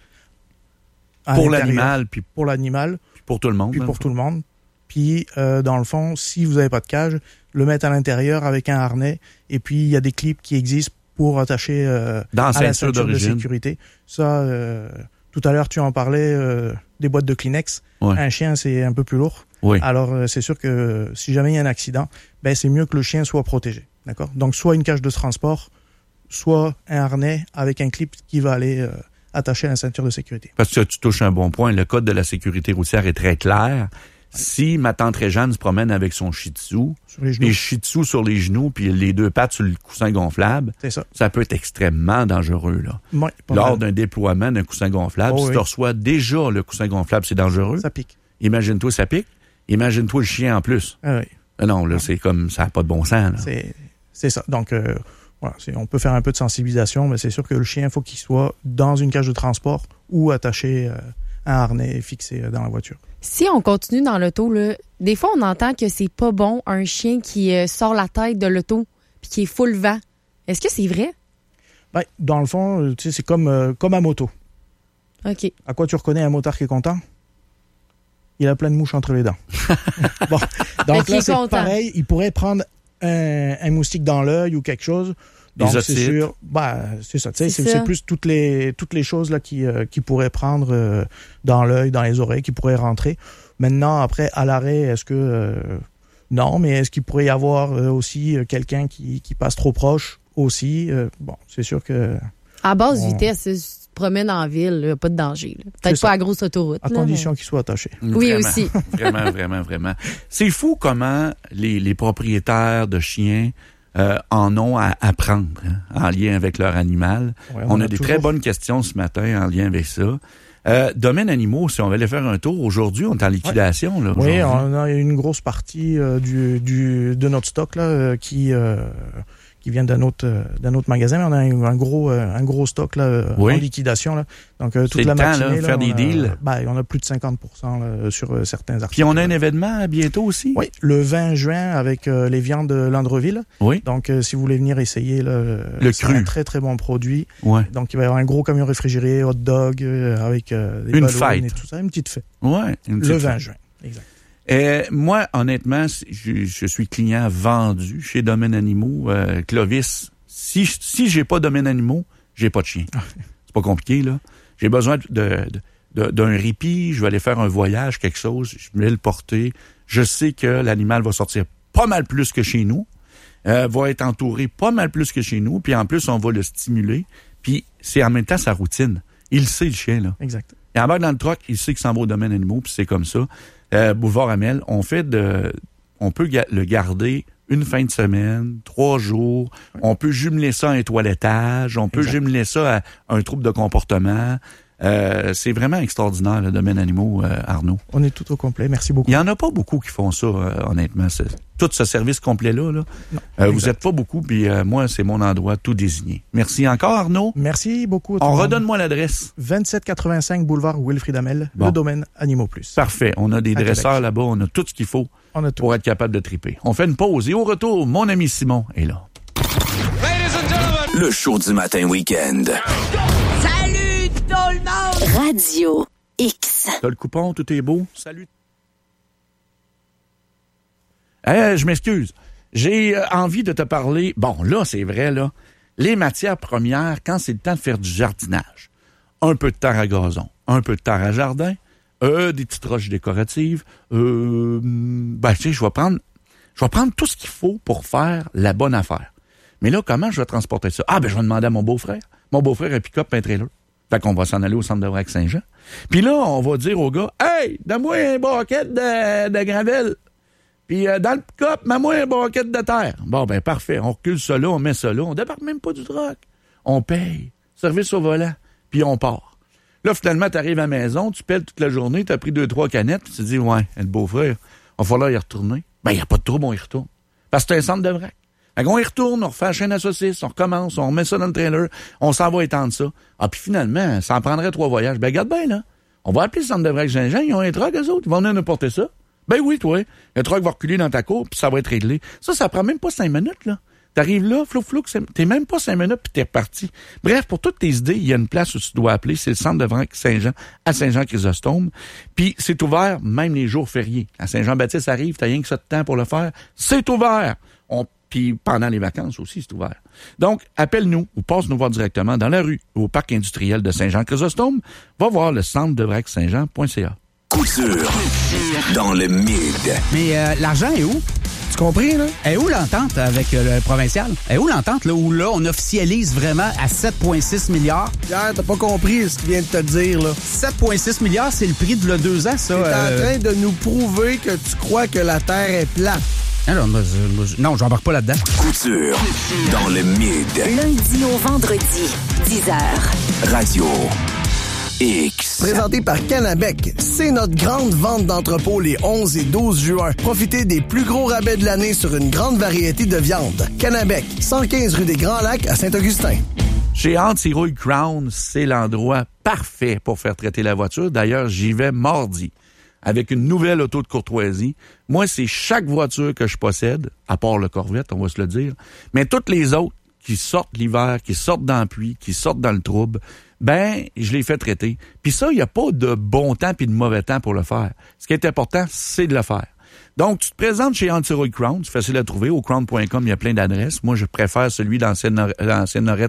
Pour l'animal, puis pour l'animal, puis pour tout le monde. Puis pour tout le monde. Puis euh, dans le fond, si vous n'avez pas de cage, le mettre à l'intérieur avec un harnais. Et puis il y a des clips qui existent pour attacher euh, dans à la ceinture ceinture de sécurité. Ça, euh, tout à l'heure tu en parlais euh, des boîtes de Kleenex. Ouais. Un chien, c'est un peu plus lourd. Oui. Alors, euh, c'est sûr que si jamais il y a un accident, ben c'est mieux que le chien soit protégé. D'accord? Donc, soit une cage de transport, soit un harnais avec un clip qui va aller euh, attacher à la ceinture de sécurité. Parce que tu touches un bon point. Le code de la sécurité routière est très clair. Si ma tante Réjeanne se promène avec son shih tzu, sur les genoux. les shih tzu sur les genoux, puis les deux pattes sur le coussin gonflable, c'est ça. Ça peut être extrêmement dangereux. Là. Ouais, Lors mal. d'un déploiement d'un coussin gonflable, oh, si oui. tu reçois déjà le coussin gonflable, c'est dangereux. Ça pique. Imagine-toi, ça pique. Imagine-toi le chien en plus. Ah oui. Non, là, c'est comme, ça n'a pas de bon sens. Là. C'est, c'est ça. Donc, euh, voilà, c'est, on peut faire un peu de sensibilisation, mais c'est sûr que le chien, il faut qu'il soit dans une cage de transport ou attaché euh, à un harnais fixé euh, dans la voiture. Si on continue dans l'auto, là, des fois, on entend que c'est pas bon un chien qui euh, sort la tête de l'auto puis qui est full vent. Est-ce que c'est vrai? Ben, dans le fond, tu sais, c'est comme, euh, comme à moto. OK. À quoi tu reconnais un motard qui est content? Il a plein de mouches entre les dents. Bon, donc là, c'est content. Pareil. Il pourrait prendre un, un moustique dans l'œil ou quelque chose. Donc, c'est sûr. Bah, c'est ça. C'est, c'est, c'est plus toutes les, toutes les choses là qui, euh, qui pourraient prendre euh, dans l'œil, dans les oreilles, qui pourraient rentrer. Maintenant, après, à l'arrêt, est-ce que euh, Non, mais est-ce qu'il pourrait y avoir euh, aussi euh, quelqu'un qui, qui passe trop proche aussi? Euh, bon, c'est sûr que... À basse on... vitesse, tu te promènes en ville, là, pas de danger. Là. Peut-être c'est pas ça. à grosse autoroute. À là, condition mais... qu'il soit attaché. Oui, vraiment, aussi. Vraiment, vraiment, vraiment. C'est fou comment les, les propriétaires de chiens euh, en ont à apprendre hein, en lien avec leur animal. Ouais, on, on a, a des toujours... très bonnes questions ce matin en lien avec ça. Euh, domaine animaux, si on va aller faire un tour, aujourd'hui, on est en liquidation. Ouais. Là, oui, on a une grosse partie euh, du, du, de notre stock là, euh, qui... Euh, qui vient d'un autre euh, d'un autre magasin, mais on a un, un gros euh, un gros stock là euh, oui. en liquidation là. Donc euh, toute c'est la le temps, matinée là, là, faire des a, deals. Ben, on a plus de cinquante pour cent là, sur euh, certains articles. Puis on a un événement bientôt aussi. Oui, le vingt juin avec euh, les viandes de Landreville. Oui. Donc euh, si vous voulez venir essayer là, le c'est cru, un très très bon produit. Ouais. Donc il va y avoir un gros camion réfrigéré, hot dog euh, avec euh, des une ballons fête et tout ça, une petite fête. Ouais, une petite le vingt fête. juin. Exact. Euh, moi, honnêtement, je, je suis client vendu chez Domaine Animaux. Euh, Clovis, si, si j'ai pas Domaine Animaux, j'ai pas de chien. C'est pas compliqué, là. J'ai besoin de, de, de, d'un répit, je vais aller faire un voyage, quelque chose, je vais le porter. Je sais que l'animal va sortir pas mal plus que chez nous, euh, va être entouré pas mal plus que chez nous, puis en plus, on va le stimuler. Puis c'est en même temps sa routine. Il sait, le chien, là. Exact. Il embarque dans le truck, il sait qu'il s'en va au Domaine Animaux, puis c'est comme ça. Euh, Boulevard Amel, on fait de, on peut ga- le garder une fin de semaine, trois jours. Ouais. On peut jumeler ça à un toilettage, on peut exact. jumeler ça à un trouble de comportement. Euh, c'est vraiment extraordinaire, le Domaine Animaux, euh, Arnaud. On est tout au complet. Merci beaucoup. Il y en a pas beaucoup qui font ça, euh, honnêtement. C'est, tout ce service complet-là, là. Non, euh, vous êtes pas beaucoup, puis euh, moi, c'est mon endroit tout désigné. Merci encore, Arnaud. Merci beaucoup. On redonne-moi l'adresse. vingt-sept quatre-vingt-cinq boulevard Wilfrid Hamel, bon. Le Domaine Animaux Plus. Parfait. On a des à dresseurs Québec. Là-bas, on a tout ce qu'il faut on a tout. pour être capable de triper. On fait une pause et au retour, mon ami Simon est là. Le show du matin week-end. Salut tout le monde! Radio X. T'as le coupon, tout est beau? Salut. Eh, je m'excuse. J'ai euh, envie de te parler. Bon, là, c'est vrai, là. Les matières premières, quand c'est le temps de faire du jardinage. Un peu de terre à gazon, un peu de terre à jardin, euh, des petites roches décoratives. Euh, ben, tu sais, je vais prendre, je vais prendre tout ce qu'il faut pour faire la bonne affaire. Mais là, comment je vais transporter ça? Ah, ben, je vais demander à mon beau-frère. Mon beau-frère a un pick-up, un trailer. Fait qu'on va s'en aller au centre de Vrac Saint-Jean. Puis là, on va dire au gars, hey, donne-moi un bucket de, de gravel. Puis euh, dans le pick-up, mets-moi un bucket de terre. Bon, ben, parfait. On recule ça là, on met ça là. On débarque même pas du truck. On paye. Service au volant. Puis on part. Là, finalement, t'arrives à la maison, tu pèles toute la journée, t'as pris deux, trois canettes, puis tu te dis, ouais, le beau-frère, il va falloir y retourner. Ben, il n'y a pas de trouble, on y retourne. Parce que c'est un centre de vrac. Fait qu'on y retourne, on refait la chaîne à saucisses, on recommence, on remet ça dans le trailer, on s'en va étendre ça. Ah, puis finalement, ça en prendrait trois voyages. Ben, regarde bien, là. On va appeler le centre de vrac Saint-Jean, ils ont un truck, eux autres, ils vont venir nous porter ça. Ben oui, toi. Le truck va reculer dans ta cour, puis ça va être réglé. Ça, ça prend même pas cinq minutes, là. T'arrives là, flou, flou, t'es même pas cinq minutes, puis t'es reparti. Bref, pour toutes tes idées, il y a une place où tu dois appeler, c'est le centre de vrac Saint-Jean, à Saint-Jean-Chrysostome. Puis c'est ouvert même les jours fériés. À Saint-Jean-Baptiste arrive, t'as rien que ça de temps pour le faire. C'est ouvert. On Puis pendant les vacances aussi, c'est ouvert. Donc, appelle-nous ou passe nous voir directement dans la rue au parc industriel de Saint-Jean-Chrysostome. Va voir le centre de vrac saint jean point c a. Couture dans le mid. Mais euh, l'argent est où? Tu compris, là? Est où l'entente avec euh, le provincial? Est où l'entente, là, où là, on officialise vraiment à sept virgule six milliards? Pierre, t'as pas compris ce qu'il vient de te dire, là. sept virgule six milliards, c'est le prix de là, deux ans, ça. T'es euh... en train de nous prouver que tu crois que la Terre est plate. Alors, moi, je, moi, je, non, j'embarque pas là-dedans. Couture dans le mid. Lundi au vendredi, dix heures. Radio X. Présenté par Canabec, c'est notre grande vente d'entrepôt les onze et douze juin. Profitez des plus gros rabais de l'année sur une grande variété de viandes. Canabec, cent quinze rue des Grands Lacs à Saint-Augustin. Chez Antirouille Crown, c'est l'endroit parfait pour faire traiter la voiture. D'ailleurs, j'y vais mardi avec une nouvelle auto de courtoisie. Moi, c'est chaque voiture que je possède, à part le Corvette, on va se le dire, mais toutes les autres qui sortent l'hiver, qui sortent dans la pluie, qui sortent dans le trouble, ben, je les fais traiter. Puis ça, il n'y a pas de bon temps puis de mauvais temps pour le faire. Ce qui est important, c'est de le faire. Donc, tu te présentes chez Antirouille Crown, c'est facile à trouver. Au crown point com, il y a plein d'adresses. Moi, je préfère celui d'ancienne Norette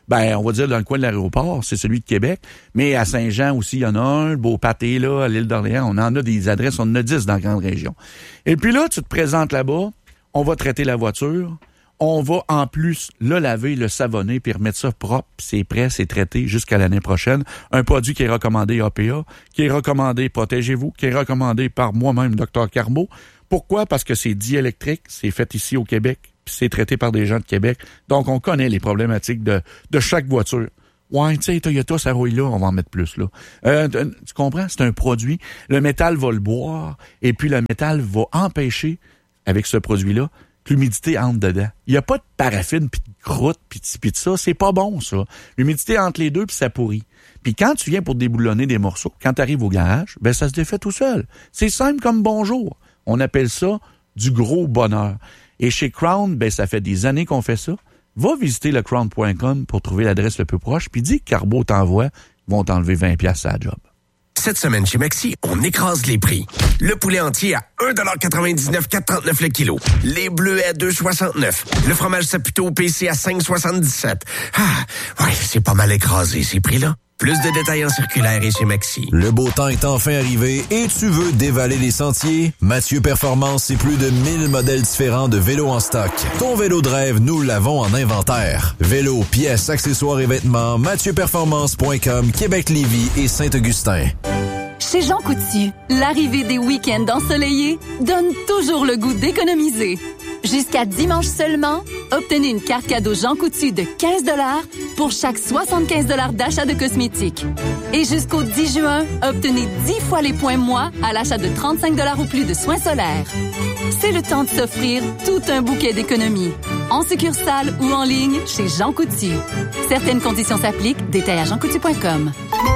Ben, on va dire dans le coin de l'aéroport, c'est celui de Québec. Mais à Saint-Jean aussi, il y en a un, le Beau-Pâté, là, à l'île d'Orléans. On en a des adresses, on en a dix dans la grande région. Et puis là, tu te présentes là-bas, on va traiter la voiture, on va en plus le laver, le savonner, puis remettre ça propre, c'est prêt, c'est traité jusqu'à l'année prochaine. Un produit qui est recommandé A P A, qui est recommandé Protégez-vous, qui est recommandé par moi-même, docteur Carbeau. Pourquoi? Parce que c'est diélectrique, c'est fait ici au Québec, puis c'est traité par des gens de Québec. Donc, on connaît les problématiques de, de chaque voiture. Ouais, tu sais, Toyota, ça rouille là, on va en mettre plus, là. Euh, tu comprends? C'est un produit. Le métal va le boire, et puis le métal va empêcher, avec ce produit-là, que l'humidité entre dedans. Il n'y a pas de paraffine, puis de croûte, puis de, puis de ça. C'est pas bon, ça. L'humidité entre les deux, puis ça pourrit. Puis quand tu viens pour déboulonner des morceaux, quand tu arrives au garage, ben ça se défait tout seul. C'est simple comme bonjour. On appelle ça du gros bonheur. Et chez Crown, ben ça fait des années qu'on fait ça. Va visiter le crown point com pour trouver l'adresse le plus proche, puis dis que Carbeau t'envoie, ils vont t'enlever vingt dollars à la job. Cette semaine chez Maxi, on écrase les prix. Le poulet entier à un dollar quatre-vingt-dix-neuf, quatre trente-neuf le kilo. Les bleus à deux soixante-neuf. Le fromage Saputo P C à cinq soixante-dix-sept. Ah, ouais, c'est pas mal écrasé ces prix-là. Plus de détails en circulaire et chez Maxi. Le beau temps est enfin arrivé et tu veux dévaler les sentiers? Mathieu Performance, c'est plus de mille modèles différents de vélos en stock. Ton vélo de rêve, nous l'avons en inventaire. Vélos, pièces, accessoires et vêtements, mathieu performance point com, Québec-Lévis et Saint-Augustin. Chez Jean Coutu, l'arrivée des week-ends ensoleillés donne toujours le goût d'économiser. Jusqu'à dimanche seulement, obtenez une carte cadeau Jean Coutu de quinze dollars pour chaque soixante-quinze dollars d'achat de cosmétiques. Et jusqu'au dix juin, obtenez dix fois les points moi à l'achat de trente-cinq dollars ou plus de soins solaires. C'est le temps de s'offrir tout un bouquet d'économies. En succursale ou en ligne chez Jean Coutu. Certaines conditions s'appliquent. Détails à jean coutu point com.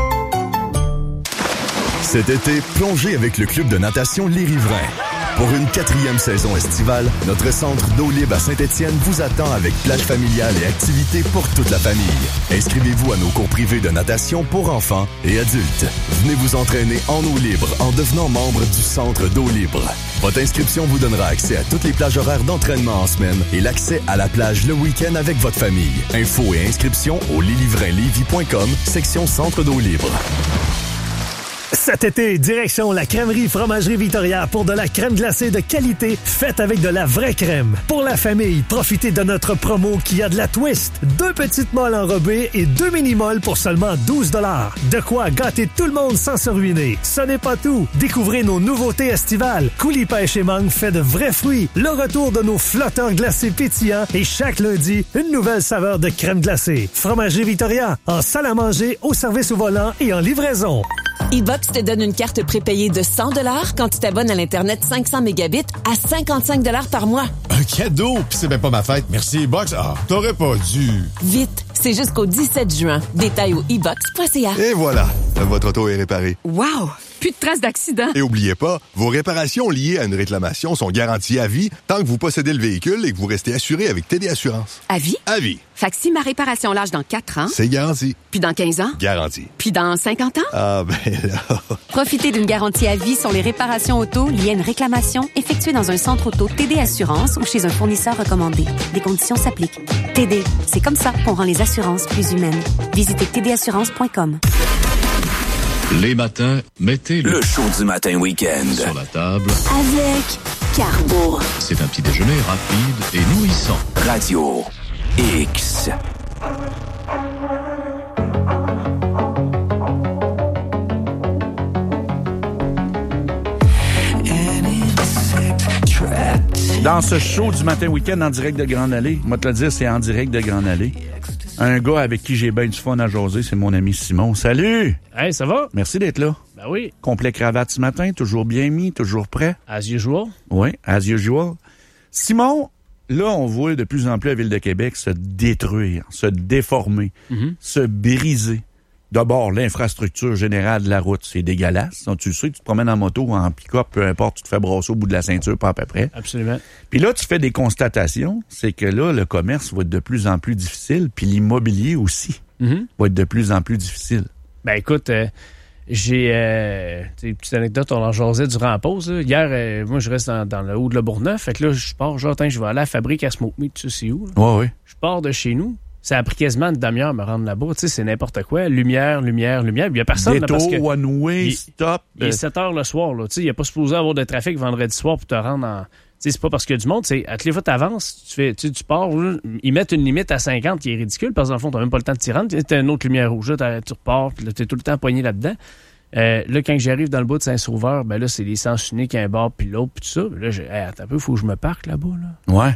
Cet été, plongez avec le club de natation Les Riverains. Pour une quatrième saison estivale, notre centre d'eau libre à Saint-Étienne vous attend avec plage familiale et activités pour toute la famille. Inscrivez-vous à nos cours privés de natation pour enfants et adultes. Venez vous entraîner en eau libre en devenant membre du centre d'eau libre. Votre inscription vous donnera accès à toutes les plages horaires d'entraînement en semaine et l'accès à la plage le week-end avec votre famille. Infos et inscriptions au lesriverains lévis point com, section centre d'eau libre. Cet été, direction la crèmerie Fromagerie Victoria pour de la crème glacée de qualité faite avec de la vraie crème. Pour la famille, profitez de notre promo qui a de la twist. Deux petites molles enrobées et deux mini-molles pour seulement douze dollars. De quoi gâter tout le monde sans se ruiner. Ce n'est pas tout. Découvrez nos nouveautés estivales. Coulis pêche et mangue fait de vrais fruits. Le retour de nos flotteurs glacés pétillants et chaque lundi, une nouvelle saveur de crème glacée. Fromagerie Victoria, en salle à manger, au service au volant et en livraison. E-Box te donne une carte prépayée de cent dollars quand tu t'abonnes à l'Internet cinq cents mégabits à cinquante-cinq dollars par mois. Un cadeau? Pis c'est même pas ma fête. Merci E-Box. Ah, t'aurais pas dû. Vite, c'est jusqu'au dix-sept juin. Détails au e box point c a. Et voilà, votre auto est réparée. Wow! Plus de traces d'accident. Et oubliez pas, vos réparations liées à une réclamation sont garanties à vie tant que vous possédez le véhicule et que vous restez assuré avec T D Assurance. À vie? À vie. Fait que si ma réparation lâche dans quatre ans... C'est garanti. Puis dans quinze ans? Garanti. Puis dans cinquante ans? Ah, ben là... Profitez d'une garantie à vie sur les réparations auto liées à une réclamation effectuée dans un centre auto T D Assurance ou chez un fournisseur recommandé. Des conditions s'appliquent. T D, c'est comme ça qu'on rend les assurances plus humaines. Visitez t d assurance point com. Les matins, mettez le, le show du matin week-end sur la table avec Carbeau. C'est un petit déjeuner rapide et nourrissant. Radio X. Dans ce show du matin week-end en direct de Grande Allée, moi te le dire, c'est en direct de Grande Allée. Un gars avec qui j'ai bien du fun à jaser, c'est mon ami Simon. Salut! Hey, ça va? Merci d'être là. Ben oui. Complet cravate ce matin, toujours bien mis, toujours prêt. As usual. Oui, as usual. Simon, là, on voit de plus en plus la Ville de Québec se détruire, se déformer, mm-hmm. se briser. D'abord, l'infrastructure générale de la route, c'est dégueulasse. Donc, tu sais, tu te promènes en moto ou en pick-up, peu importe, tu te fais brasser au bout de la ceinture, pas à peu près. Absolument. Puis là, tu fais des constatations, c'est que là, le commerce va être de plus en plus difficile, puis l'immobilier aussi mm-hmm. va être de plus en plus difficile. Ben écoute, euh, j'ai euh, une petite anecdote, on en jasait durant la pause. Là. Hier, euh, moi, je reste dans, dans le haut de Le Bourgneuf. Fait que là, je pars, genre, je vais aller à la fabrique à Smoke Meat, tu sais c'est où? Oui, oui. Je pars de chez nous. Ça a pris quasiment une demi-heure à me rendre là-bas. Tu sais, c'est n'importe quoi. Lumière, lumière, lumière. Il n'y a personne. Détour, là, parce que one way, il, stop. Il est sept heures le soir. Là. Tu sais, il n'y a pas supposé avoir de trafic vendredi soir pour te rendre en... Tu sais, c'est pas parce qu'il y a du monde. À toutes les fois, tu avances, tu, fais, tu, tu pars. Là, ils mettent une limite à cinquante qui est ridicule parce qu'en fond, tu n'as même pas le temps de t'y rendre. Tu as une autre lumière rouge. Là, tu repars, puis là, tu es tout le temps poigné là-dedans. Euh, là, quand j'arrive dans le bout de Saint-Sauveur, ben là, c'est les sens uniques, un bar puis l'autre, puis tout ça. Là, j'ai, hey, attends un peu, il faut que je me parque là-bas, là. Ouais.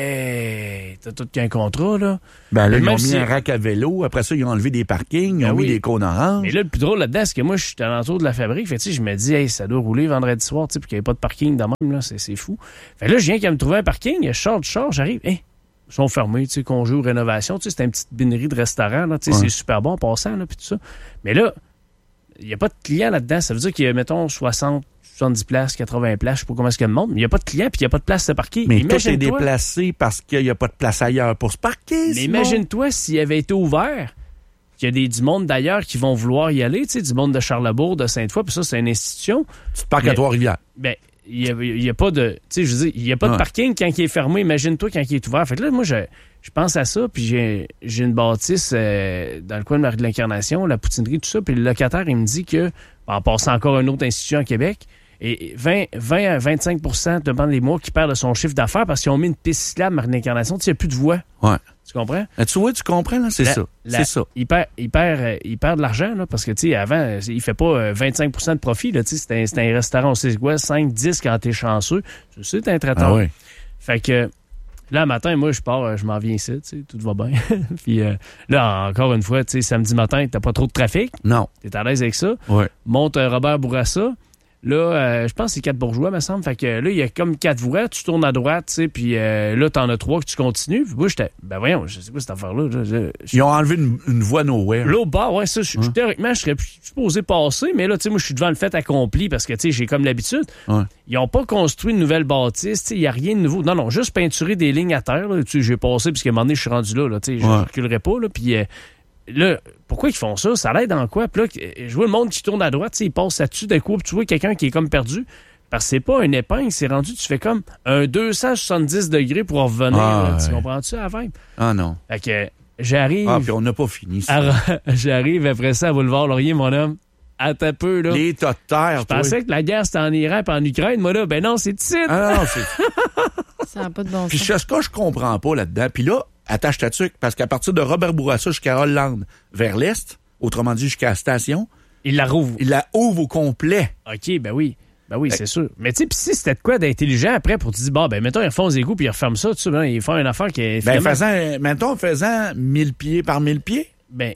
Hey, t'as tout qu'un contrat, là. Ben là, Mais ils ont mis si... un rack à vélo. Après ça, ils ont enlevé des parkings, ils ben ont oui. mis des cônes oranges. Mais là, le plus drôle là-dedans, c'est que moi, je suis à l'entour de la fabrique. Fait que, tu sais, je me dis, hey, ça doit rouler vendredi soir, tu sais, puis qu'il n'y avait pas de parking de même, là. C'est, c'est fou. Fait que là, je viens qu'à me trouver un parking, je sors du char, j'arrive, hey, ils sont fermés, tu sais, congé ou rénovation. Tu sais, c'est une petite binerie de restaurant, là. Tu sais, ouais. C'est super bon en passant, là, puis tout ça. Mais là, il n'y a pas de clients là-dedans. Ça veut dire qu'il y a, mettons, soixante, soixante-dix places, quatre-vingts places, je sais pas comment est-ce qu'il y a de monde, mais il n'y a pas de clients puis il n'y a pas de place à parquer. Mais tout est déplacé parce qu'il n'y a pas de place ailleurs pour se parquer. Mais imagine-toi s'il avait été ouvert, qu'il y a des, du monde d'ailleurs qui vont vouloir y aller, tu sais, du monde de Charlebourg, de Sainte-Foy, puis ça, c'est une institution. Tu te parques à Trois-Rivières. Ben, il n'y a, a pas de. Tu sais, je veux dire, il n'y a pas ouais. de parking quand il est fermé. Imagine-toi quand il est ouvert. Fait que là, moi, je, je pense à ça, puis j'ai, j'ai une bâtisse euh, dans le coin de Marie de l'Incarnation, la poutinerie, tout ça, puis le locataire, il me dit que, en passant encore une autre institution à Québec, et vingt à vingt-cinq pour cent demandent les mois qui perdent de son chiffre d'affaires parce qu'ils ont mis une piste cyclable Marie de l'Incarnation. Tu sais, il n'y a plus de voie. Ouais. Tu comprends? Là, tu vois, tu comprends, là? C'est la, ça. La, c'est ça. Il perd, il perd, il perd de l'argent, là, parce que, tu sais, avant, il fait pas vingt-cinq pour cent de profit, là, tu sais, c'est un, c'est un restaurant, on sait quoi, cinq, dix quand t'es chanceux. Tu sais, t'es un traiteur. Ah oui. Fait que, là, le matin, moi, je pars, je m'en viens ici, tu sais, tout va bien. Puis euh, là, encore une fois, tu sais, samedi matin, t'as pas trop de trafic. Non. T'es à l'aise avec ça. Ouais. Monte euh, Robert Bourassa. Là, euh, je pense que c'est quatre bourgeois, me semble. Fait que là, il y a comme quatre voies. Tu tournes à droite, tu sais, puis euh, là, t'en as trois que tu continues. Puis moi, j'étais, ben voyons, je sais quoi cette affaire-là. Je, je, je... Ils ont enlevé une, une voie nowhere. L'autre bord, ouais, ça, je, hein? Théoriquement, je serais supposé passer, mais là, tu sais, moi, je suis devant le fait accompli parce que, tu sais, j'ai comme l'habitude. Ouais. Ils n'ont pas construit une nouvelle bâtisse, tu sais, il n'y a rien de nouveau. Non, non, juste peinturer des lignes à terre, là. Tu sais, j'ai passé, puisqu'à un moment donné, je suis rendu là, là, tu sais, je ouais. reculerai pas, là, puis... Euh, là, pourquoi ils font ça? Ça l'aide dans quoi? Puis là, je vois le monde qui tourne à droite, tu sais, il passe là-dessus d'un coup, puis tu vois quelqu'un qui est comme perdu. Parce que c'est pas une épingle, c'est rendu, tu fais comme un deux cent soixante-dix degrés pour revenir. Ah, là, ouais. Tu comprends-tu à vingt? Ah non. Fait que j'arrive... Ah, puis on n'a pas fini ça. À, j'arrive après ça à Boulevard Laurier, mon homme. Attends un peu, là. Les tas de terre, Je pensais que la guerre, c'était en Iran et en Ukraine. Moi, là, ben non, c'est ici. Ah non, c'est... Ça n'a pas de bon sens. Puis ce que je comprends pas là-dedans, puis là, attache ta tuque, parce qu'à partir de Robert Bourassa jusqu'à Hollande, vers l'est, autrement dit jusqu'à la station... Il la rouvre. Il la ouvre au complet. OK, ben oui. Ben oui, c'est sûr. Mais tu sais, pis si c'était de quoi d'intelligent après pour te dire, bon, ben, mettons, ils refont les égouts puis ils referment ça, tu sais, ben, ils font une affaire qui est. Ben, faisant, mettons, faisant mille pieds par mille pieds. Ben.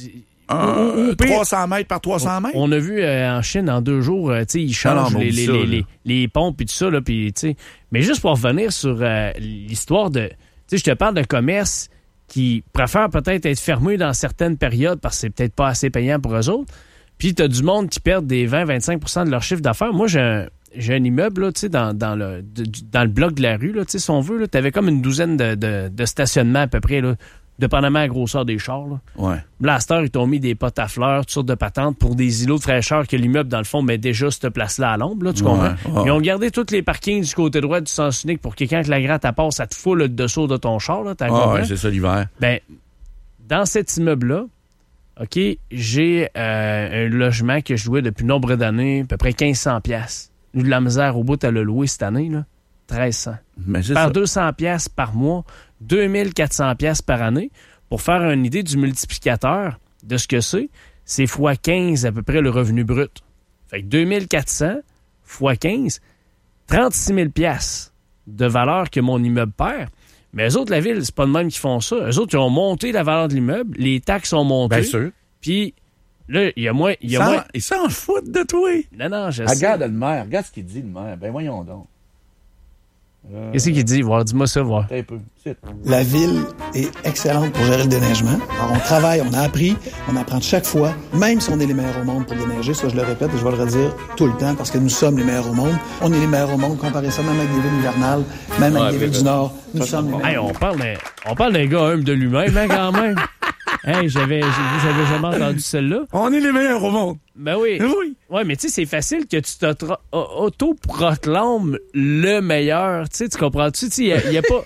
Euh, trois cents mètres par trois cents mètres. On a vu euh, en Chine, en deux jours, euh, tu sais, ils changent non, non, les, les, ça, les, les, les pompes puis tout ça, là, puis, tu sais. Mais juste pour revenir sur euh, l'histoire de. Tu sais, je te parle de commerce qui préfère peut-être être fermé dans certaines périodes parce que c'est peut-être pas assez payant pour eux autres. Puis t'as du monde qui perd des vingt à vingt-cinq pour cent de leur chiffre d'affaires. Moi, j'ai un, j'ai un immeuble, là, tu sais, dans, dans, le, de, dans le bloc de la rue, là, tu sais, si on veut, là, t'avais comme une douzaine de, de, de stationnements à peu près, là, dépendamment de la grosseur des chars, là. Ouais. Blaster, ils t'ont mis des potes à fleurs, toutes sortes de patentes pour des îlots de fraîcheur que l'immeuble, dans le fond, met déjà cette place-là à l'ombre, là, tu comprends? Ouais, ouais. Ils ont gardé tous les parkings du côté droit du sens unique pour que quand la gratte à passe, ça te fout le dessous de ton char, là, t'as ah, ouais, c'est ça l'hiver. Ben, dans cet immeuble-là, OK, j'ai euh, un logement que je louais depuis nombre d'années, à peu près quinze cents piastres. J'ai eu de la misère au bout à le louer cette année, là. treize cents. Mais c'est par ça. deux cents piastres par mois, deux mille quatre cents piastres par année. Pour faire une idée du multiplicateur de ce que c'est, c'est fois quinze à peu près le revenu brut. Fait que deux mille quatre cents fois quinze, trente-six mille piastres de valeur que mon immeuble perd. Mais eux autres, la ville, c'est pas de même qu'ils font ça. Eux autres, ils ont monté la valeur de l'immeuble, les taxes ont monté. Bien sûr. Puis là, il y a moins... Il y a sans, moins... Ils s'en foutent de toi. Non, non, je regarde sais. Regarde le maire, regarde ce qu'il dit, le maire. Ben voyons donc. Euh... Qu'est-ce qu'il dit? Voir, dis-moi ça, voir. Un peu. La ville est excellente pour gérer le déneigement. Alors, on travaille, on a appris, on apprend de chaque fois, même si on est les meilleurs au monde pour déneiger. Ça, je le répète et je vais le redire tout le temps parce que nous sommes les meilleurs au monde. On est les meilleurs au monde, comparé ça même avec des villes hivernales, même avec ouais, des villes du Nord. Nous sommes les meilleurs. Hey, on parle d'un, on parle d'un gars humble de lui-même, hein, quand même. Hey, j'avais, j'avais jamais entendu celle-là. On est les meilleurs au monde. Ben oui. Oui. Ouais, mais tu sais, c'est facile que tu t'auto-proclames le meilleur. Tu sais, tu comprends-tu? Il n'y a, y a pas...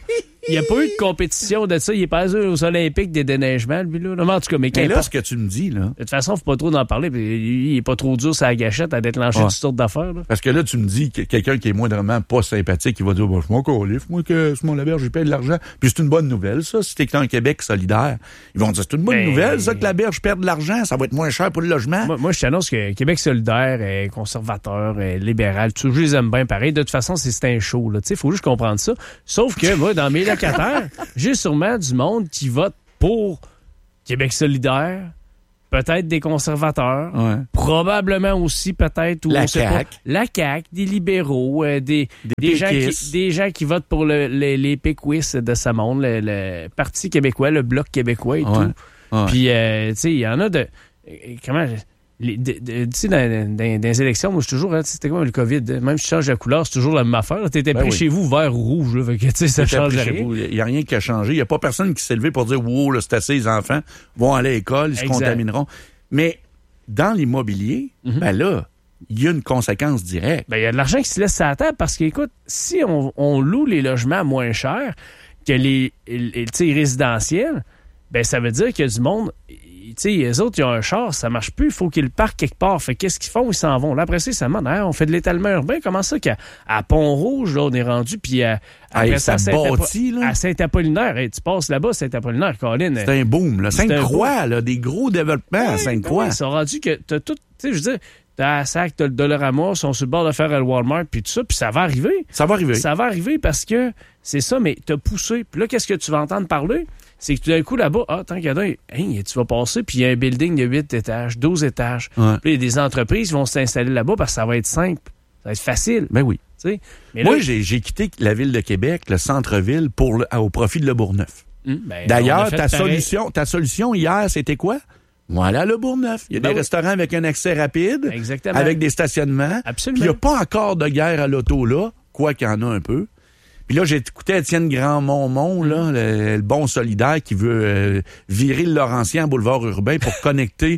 Il n'y a pas eu de compétition de ça. Il est pas aux Olympiques des déneigements, lui, là. Non, mais en tout cas, mais, mais là, ce que tu me dis, là. De toute façon, il ne faut pas trop en parler. Il n'est pas trop dur sur la gâchette à déclencher ouais. toutes sortes d'affaires. Là. Parce que là, tu me dis que quelqu'un qui est moindrement pas sympathique, il va dire, bon, je m'en calif, moi, que sur mon laberge, j'ai payé de l'argent. Puis c'est une bonne nouvelle, ça. Si t'es un Québec solidaire, ils vont dire, c'est une bonne mais... nouvelle, ça, que la berge perd de l'argent. Ça va être moins cher pour le logement. Moi, moi je t'annonce que Québec solidaire est conservateur, est libéral. Tout, je les aime bien pareil. De toute façon, c'est un show, là. Tu sais, il faut juste comprendre ça. Sauf que, moi, dans mes locataires, j'ai sûrement du monde qui vote pour Québec solidaire, peut-être des conservateurs, ouais. probablement aussi peut-être... La C A Q. La C A Q, des libéraux, euh, des, des, des, gens qui, des gens qui votent pour le, le, les péquistes de ce monde, le, le Parti québécois, le Bloc québécois et ouais. tout. Ouais. Puis, euh, tu sais, il y en a de... Comment... Tu sais, dans, dans, dans les élections, moi, je suis toujours, hein, c'était comme le COVID, même si tu changes la couleur, c'est toujours la même affaire. Tu étais ben pris oui. chez vous, vert ou rouge, là, fait que, tu sais, ça change rien. Il n'y a rien qui a changé. Il n'y a pas personne qui s'est levé pour dire, wow, là, c'est assez, les enfants vont aller à l'école, ils se exact. contamineront. Mais dans l'immobilier, mm-hmm. ben là, il y a une conséquence directe. Ben, il y a de l'argent qui se laisse à la table parce qu'écoute, si on, on loue les logements moins chers que les, les, les résidentiels, ben, ça veut dire qu'il y a du monde... Tu sais, les autres, ils ont un char, ça marche plus, il faut qu'ils le parquent quelque part. Fait qu'est-ce qu'ils font? Ils s'en vont. Là, après ça, ça demande, hein, on fait de l'étalement urbain. Comment ça qu'à à Pont-Rouge, là, on est rendu, puis à, après hey, ça, ça bâtit, là. À Saint-Apollinaire. Hey, tu passes là-bas, Saint-Apollinaire, Colin. C'est un boom, là. Sainte-Croix, là, des gros développements ouais, à Sainte-Croix. Ils sont rendus que t'as tout, tu sais, je veux dire, t'as la sac, t'as le Dollarama, ils sont sur le bord de faire le Walmart, puis tout ça, puis ça va arriver. Ça va arriver. Ça va arriver parce que c'est ça, mais t'as poussé. Puis là, qu'est-ce que tu vas entendre parler? C'est que tout d'un coup, là-bas, ah, tant qu'il y a d'un, hey, tu vas passer, puis il y a un building de huit étages, douze étages. Ouais. Puis il y a des entreprises qui vont s'installer là-bas parce que ça va être simple. Ça va être facile. Ben oui. Mais moi, là, j'ai, j'ai quitté la ville de Québec, le centre-ville, pour le, au profit de Le Bourgneuf. Hum, ben, D'ailleurs, ta solution, ta solution hier, c'était quoi? Voilà le Bourgneuf. Il y a ben des oui. restaurants avec un accès rapide, exactement. Avec des stationnements. Absolument. Puis il n'y a pas encore de guerre à l'auto là, quoi qu'il y en a un peu. Puis là, j'ai écouté Étienne Grand-Montmont, là, le, le bon solidaire qui veut euh, virer le Laurentien en boulevard urbain pour connecter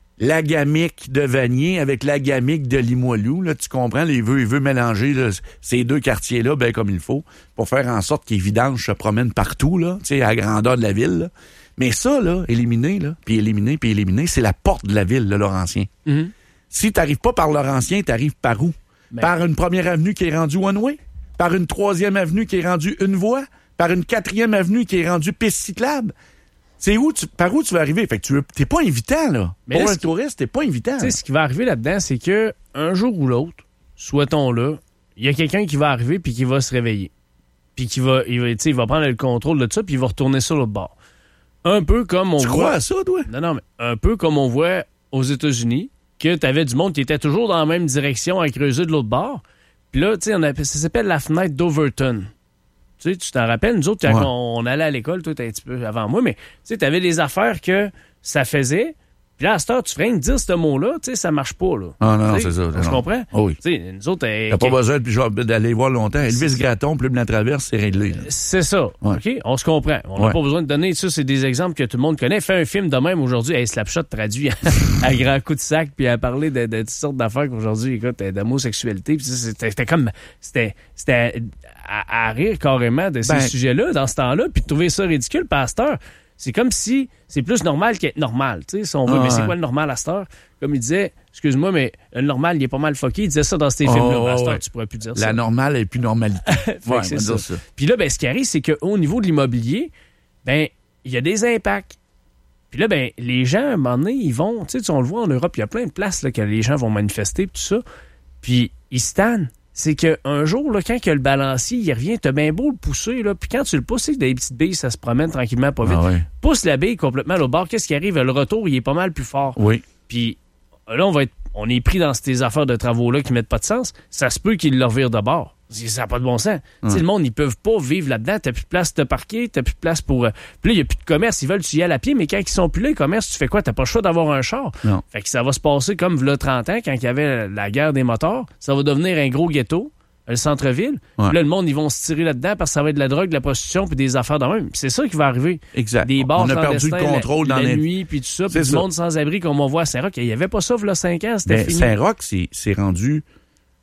l'Agamic de Vanier avec l'Agamic de Limoilou. Là, tu comprends? Il veut, il veut mélanger là, ces deux quartiers-là ben comme il faut pour faire en sorte que les vidanges se promènent partout, là, tu sais, à la grandeur de la ville. Là. Mais ça, là, éliminer, là, puis éliminer, puis éliminer, c'est la porte de la ville, le Laurentien. Mm-hmm. Si t'arrives pas par Laurentien, t'arrives par où? Ben... Par une première avenue qui est rendue one-way? Par une troisième avenue qui est rendue une voie? Par une quatrième avenue qui est rendue piste cyclable? C'est où tu, par où tu vas arriver? Fait que tu veux, t'es pas invitant, là. Mais pour là, un touriste, t'es pas invitant. Tu sais, ce qui va arriver là-dedans, c'est que un jour ou l'autre, souhaitons-le, il y a quelqu'un qui va arriver puis qui va se réveiller. Puis qui va, il va, tu sais, il va prendre le contrôle de ça puis il va retourner sur l'autre bord. Un peu comme on tu voit... Tu crois à ça, toi? Non, non, mais un peu comme on voit aux États-Unis, que t'avais du monde qui était toujours dans la même direction à creuser de l'autre bord. Puis là, tu sais, ça s'appelle la fenêtre d'Overton. Tu sais, tu t'en rappelles, nous autres, quand ouais. on, on allait à l'école, toi, t'es un petit peu avant moi, mais tu sais, t'avais des affaires que ça faisait. Puis là, à cette heure, tu ferais dire ce mot-là, tu sais, ça marche pas, là. Ah non, non, c'est ça. Tu comprends? Oh oui. Tu sais, nous autres... T'as euh, pas besoin de, d'aller voir longtemps. Elvis Gratton, Plume la Traverse, c'est réglé. Là. C'est ça. Ouais. OK? On se comprend. On n'a ouais. pas besoin de donner ça. C'est des exemples que tout le monde connaît. Fais un film de même aujourd'hui. Hey, Slapshot traduit à grands coups de sac puis à parler de, de toutes sortes d'affaires qu'aujourd'hui, écoute, d'homosexualité. Puis c'était, c'était comme... C'était... c'était à, à rire carrément de ces ben, sujets-là dans ce temps-là puis de trouver ça ridicule, pasteur. C'est comme si c'est plus normal qu'être normal, tu sais, si on veut. Ah, mais c'est quoi le normal à cette heure? Comme il disait, excuse-moi, mais le normal, il est pas mal fucké. Il disait ça dans ces oh, films-là. Oh, à cette heure, ouais. tu pourrais plus dire La ça. La normale est plus normalité. ouais, c'est ça. ça. Puis là, ben, ce qui arrive, c'est qu'au niveau de l'immobilier, ben, il y a des impacts. Puis là, ben, les gens, à un moment donné, ils vont, tu sais, on le voit en Europe, il y a plein de places là, que les gens vont manifester, tout ça. Puis ils se tannent. C'est qu'un jour, là, quand il y a le balancier, il revient, t'as bien beau le pousser, là, puis quand tu le pousses, c'est que des petites billes, ça se promène tranquillement, pas vite. Ah ouais. Pousse la bille complètement au bord, qu'est-ce qui arrive? Le retour, il est pas mal plus fort. Oui. Puis là, on va être, on est pris dans ces affaires de travaux-là qui mettent pas de sens. Ça se peut qu'ils le revirent de bord. Ça n'a pas de bon sens. Hum. Le monde, ils peuvent pas vivre là-dedans. T'as plus de place de te parquer, t'as plus de place pour... Euh... Puis là, il n'y a plus de commerce. Ils veulent tu y aller à pied, mais quand ils sont plus là, les commerces, tu fais quoi? T'as pas le choix d'avoir un char. Non. Fait que ça va se passer comme v'là trente ans, quand il y avait la guerre des moteurs. Ça va devenir un gros ghetto. Le centre-ville. Ouais. Là, le monde, ils vont se tirer là-dedans parce que ça va être de la drogue, de la prostitution puis des affaires de même. C'est ça qui va arriver. Exact. Des bars on a perdu le contrôle la, dans la les... nuit puis tout ça. Puis du ça. monde sans-abri comme on voit à Saint-Roch. Il n'y avait pas ça, il y a cinq ans. C'était ben, fini. Saint-Roch, c'est, c'est rendu...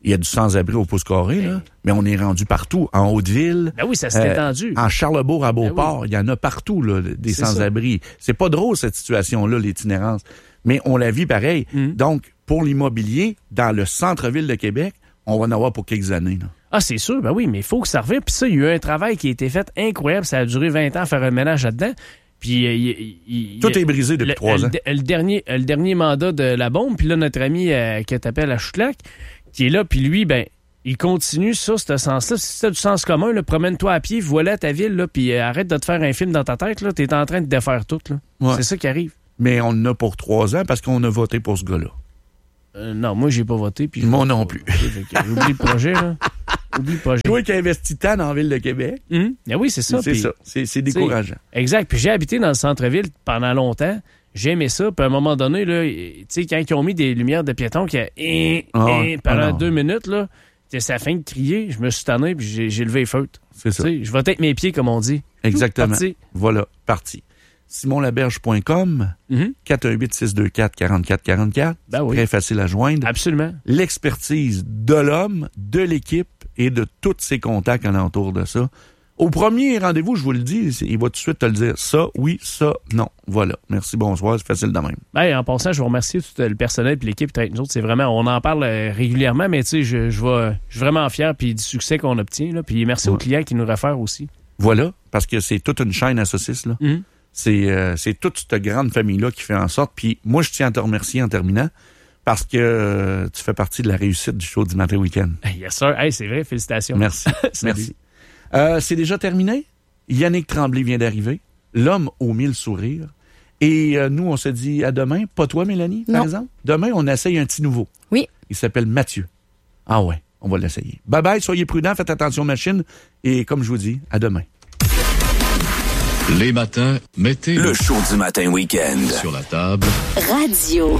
Il y a du sans-abri au pouce carré, là, mais on est rendu partout. En Haute-Ville. Ben oui, ça s'est euh, étendu. En Charlebourg, à Beauport, ben oui. Il y en a partout, là, des C'est sans-abri. Ça. C'est pas drôle, cette situation-là, l'itinérance. Mais on la vit pareil. Mm. Donc, pour l'immobilier, dans le centre-ville de Québec, on va en avoir pour quelques années, là. Ah, c'est sûr, ben oui, mais il faut que ça revienne. Puis ça, il y a eu un travail qui a été fait incroyable. Ça a duré vingt ans à faire un ménage là-dedans. Puis, euh, il, il, Tout il, est brisé depuis trois ans. Le, le, dernier, le dernier mandat de la bombe, puis là, notre ami euh, qui t'appelle à Choutlac, qui est là, puis lui, ben, il continue ça, ce sens-là. Si c'est du sens commun, là, promène-toi à pied, voilà ta ville, là, puis euh, arrête de te faire un film dans ta tête, là, t'es en train de défaire tout, là. Ouais. C'est ça qui arrive. Mais on en a pour trois ans parce qu'on a voté pour ce gars-là. Euh, non, moi, j'ai pas voté. Puis moi non plus. J'oublie le projet, là. Oublie le projet. Toi qui as investi tant dans la ville de Québec. Mmh. Ah oui, c'est ça. C'est puis, ça. C'est, c'est décourageant. Exact. Puis j'ai habité dans le centre-ville pendant longtemps. J'aimais ça. Puis à un moment donné, là, tu sais, quand ils ont mis des lumières de piétons qui a eh, oh, eh, pendant oh deux minutes, là, ça a fin de crier. Je me suis tanné puis j'ai, j'ai levé les feutres. C'est ça. T'sais, je votais avec mes pieds, comme on dit. Exactement. Parti. Voilà, parti. simon laberge point com, mm-hmm. quatre un huit, six deux quatre, quatre quatre quatre quatre. Ben oui. Très facile à joindre. Absolument. L'expertise de l'homme, de l'équipe et de tous ses contacts alentour de ça. Au premier rendez-vous, je vous le dis, il va tout de suite te le dire. Ça, oui, ça, non. Voilà. Merci, bonsoir. C'est facile de même. Ben, en passant, je vous remercie tout le personnel et l'équipe avec nous autres. C'est vraiment, on en parle régulièrement, mais tu sais, je, je, vais, je suis vraiment fier puis du succès qu'on obtient. Là, puis merci ouais. aux clients qui nous réfèrent aussi. Voilà, parce que c'est toute une chaîne à saucisses, là. Mm-hmm. C'est, euh, c'est toute cette grande famille-là qui fait en sorte. Puis moi, je tiens à te remercier en terminant parce que euh, tu fais partie de la réussite du show du matin week-end. Yes, sir. Hey, c'est vrai. Félicitations. Merci. Merci. Euh, c'est déjà terminé. Yannick Tremblay vient d'arriver. L'homme aux mille sourires. Et euh, nous, on se dit à demain. Pas toi, Mélanie, par non. exemple? Demain, on essaye un petit nouveau. Oui. Il s'appelle Mathieu. Ah ouais, on va l'essayer. Bye-bye, soyez prudents, faites attention aux machines. Et comme je vous dis, à demain. Les matins, mettez le show du matin week-end sur la table. Radio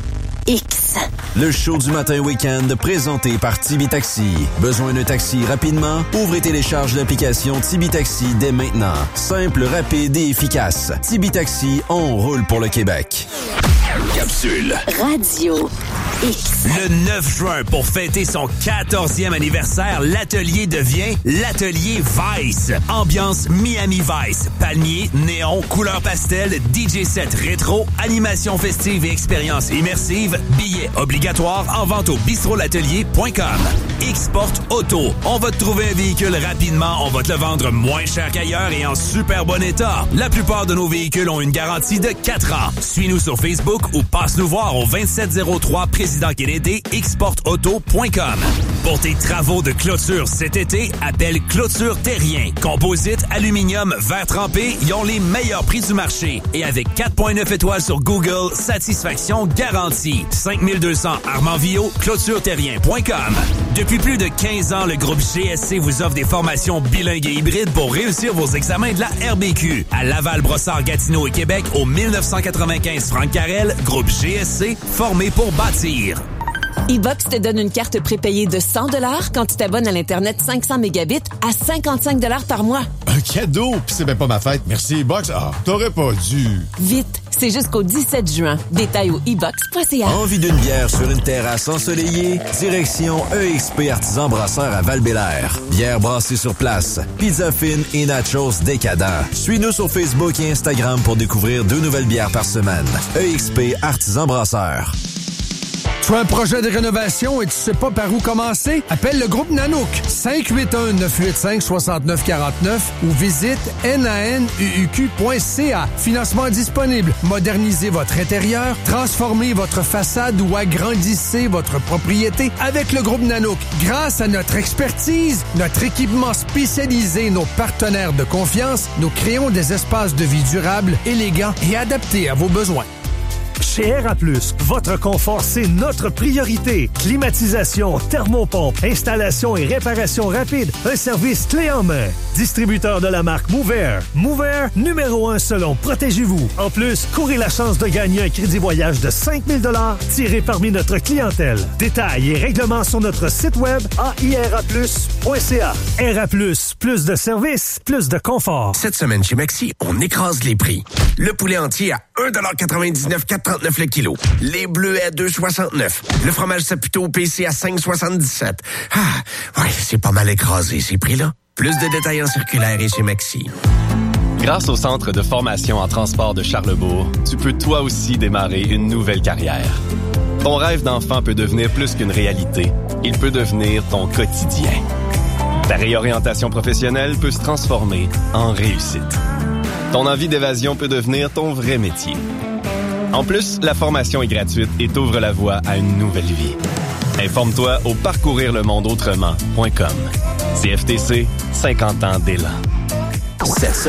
X. Le show du matin week-end présenté par Tibi Taxi. Besoin d'un taxi rapidement? Ouvre et télécharge l'application Tibi Taxi dès maintenant. Simple, rapide et efficace. Tibi Taxi, on roule pour le Québec. Capsule. Radio X. Le neuf juin, pour fêter son quatorzième anniversaire, l'atelier devient l'atelier Vice. Ambiance Miami Vice. Palmiers, néon, couleurs pastel, D J set rétro, animation festive et expérience immersive. Billets obligatoires en vente au bistrot l'atelier point com. X-Sport Auto. On va te trouver un véhicule rapidement, on va te le vendre moins cher qu'ailleurs et en super bon état. La plupart de nos véhicules ont une garantie de quatre ans. Suis-nous sur Facebook ou passe nous voir au vingt-sept zéro trois Président Kennedy, x sport auto point com. Pour tes travaux de clôture cet été, appelle Clôture Terrien. Composite, aluminium, verre trempé, ils ont les meilleurs prix du marché. Et avec quatre virgule neuf étoiles sur Google, satisfaction garantie. cinq mille deux cents Armand-Villot, clôture terrien point com. Depuis plus de quinze ans, le groupe G S C vous offre des formations bilingues et hybrides pour réussir vos examens de la R B Q. À Laval, Brossard, Gatineau et Québec, au mille neuf cent quatre-vingt-quinze Franck Carrel, groupe G S C, formé pour bâtir. E-Box te donne une carte prépayée de cent dollars quand tu t'abonnes à l'Internet cinq cents mégabits à cinquante-cinq dollars par mois. Un cadeau? Pis c'est même pas ma fête. Merci, E-Box. Ah, t'aurais pas dû. Vite, c'est jusqu'au dix-sept juin. Détail au e box point c a. Envie d'une bière sur une terrasse ensoleillée? Direction E X P Artisan Brasseur à Val-Bélair. Bière brassée sur place, pizza fine et nachos décadents. Suis-nous sur Facebook et Instagram pour découvrir deux nouvelles bières par semaine. E X P Artisan Brasseur. Tu as un projet de rénovation et tu sais pas par où commencer? Appelle le groupe Nanook cinq huit un, neuf huit cinq, six neuf quatre neuf ou visite nanuq point c a. Financement disponible. Modernisez votre intérieur, transformez votre façade ou agrandissez votre propriété avec le groupe Nanook. Grâce à notre expertise, notre équipement spécialisé et nos partenaires de confiance, nous créons des espaces de vie durables, élégants et adaptés à vos besoins. Chez R A plus, votre confort, c'est notre priorité. Climatisation, thermopompe, installation et réparation rapide. Un service clé en main. Distributeur de la marque Mover. Mover, numéro un selon Protégez-vous. En plus, courez la chance de gagner un crédit voyage de cinq mille dollars tiré parmi notre clientèle. Détails et règlements sur notre site web a i r a plus point c a. R A plus, plus de services, plus de confort. Cette semaine chez Maxi, on écrase les prix. Le poulet entier à un dollar quatre-vingt-dix-neuf, quatre trente-neuf le kilo. Les bleus à deux soixante-neuf. Le fromage Saputo P C à cinq soixante-dix-sept. Ah, ouais, c'est pas mal écrasé ces prix-là. Plus de détails en circulaire et chez Maxi. Grâce au Centre de formation en transport de Charlebourg, tu peux toi aussi démarrer une nouvelle carrière. Ton rêve d'enfant peut devenir plus qu'une réalité. Il peut devenir ton quotidien. Ta réorientation professionnelle peut se transformer en réussite. Ton envie d'évasion peut devenir ton vrai métier. En plus, la formation est gratuite et t'ouvre la voie à une nouvelle vie. Informe-toi au parcourir le monde autrement point com. C F T C, cinquante ans d'élan. Cette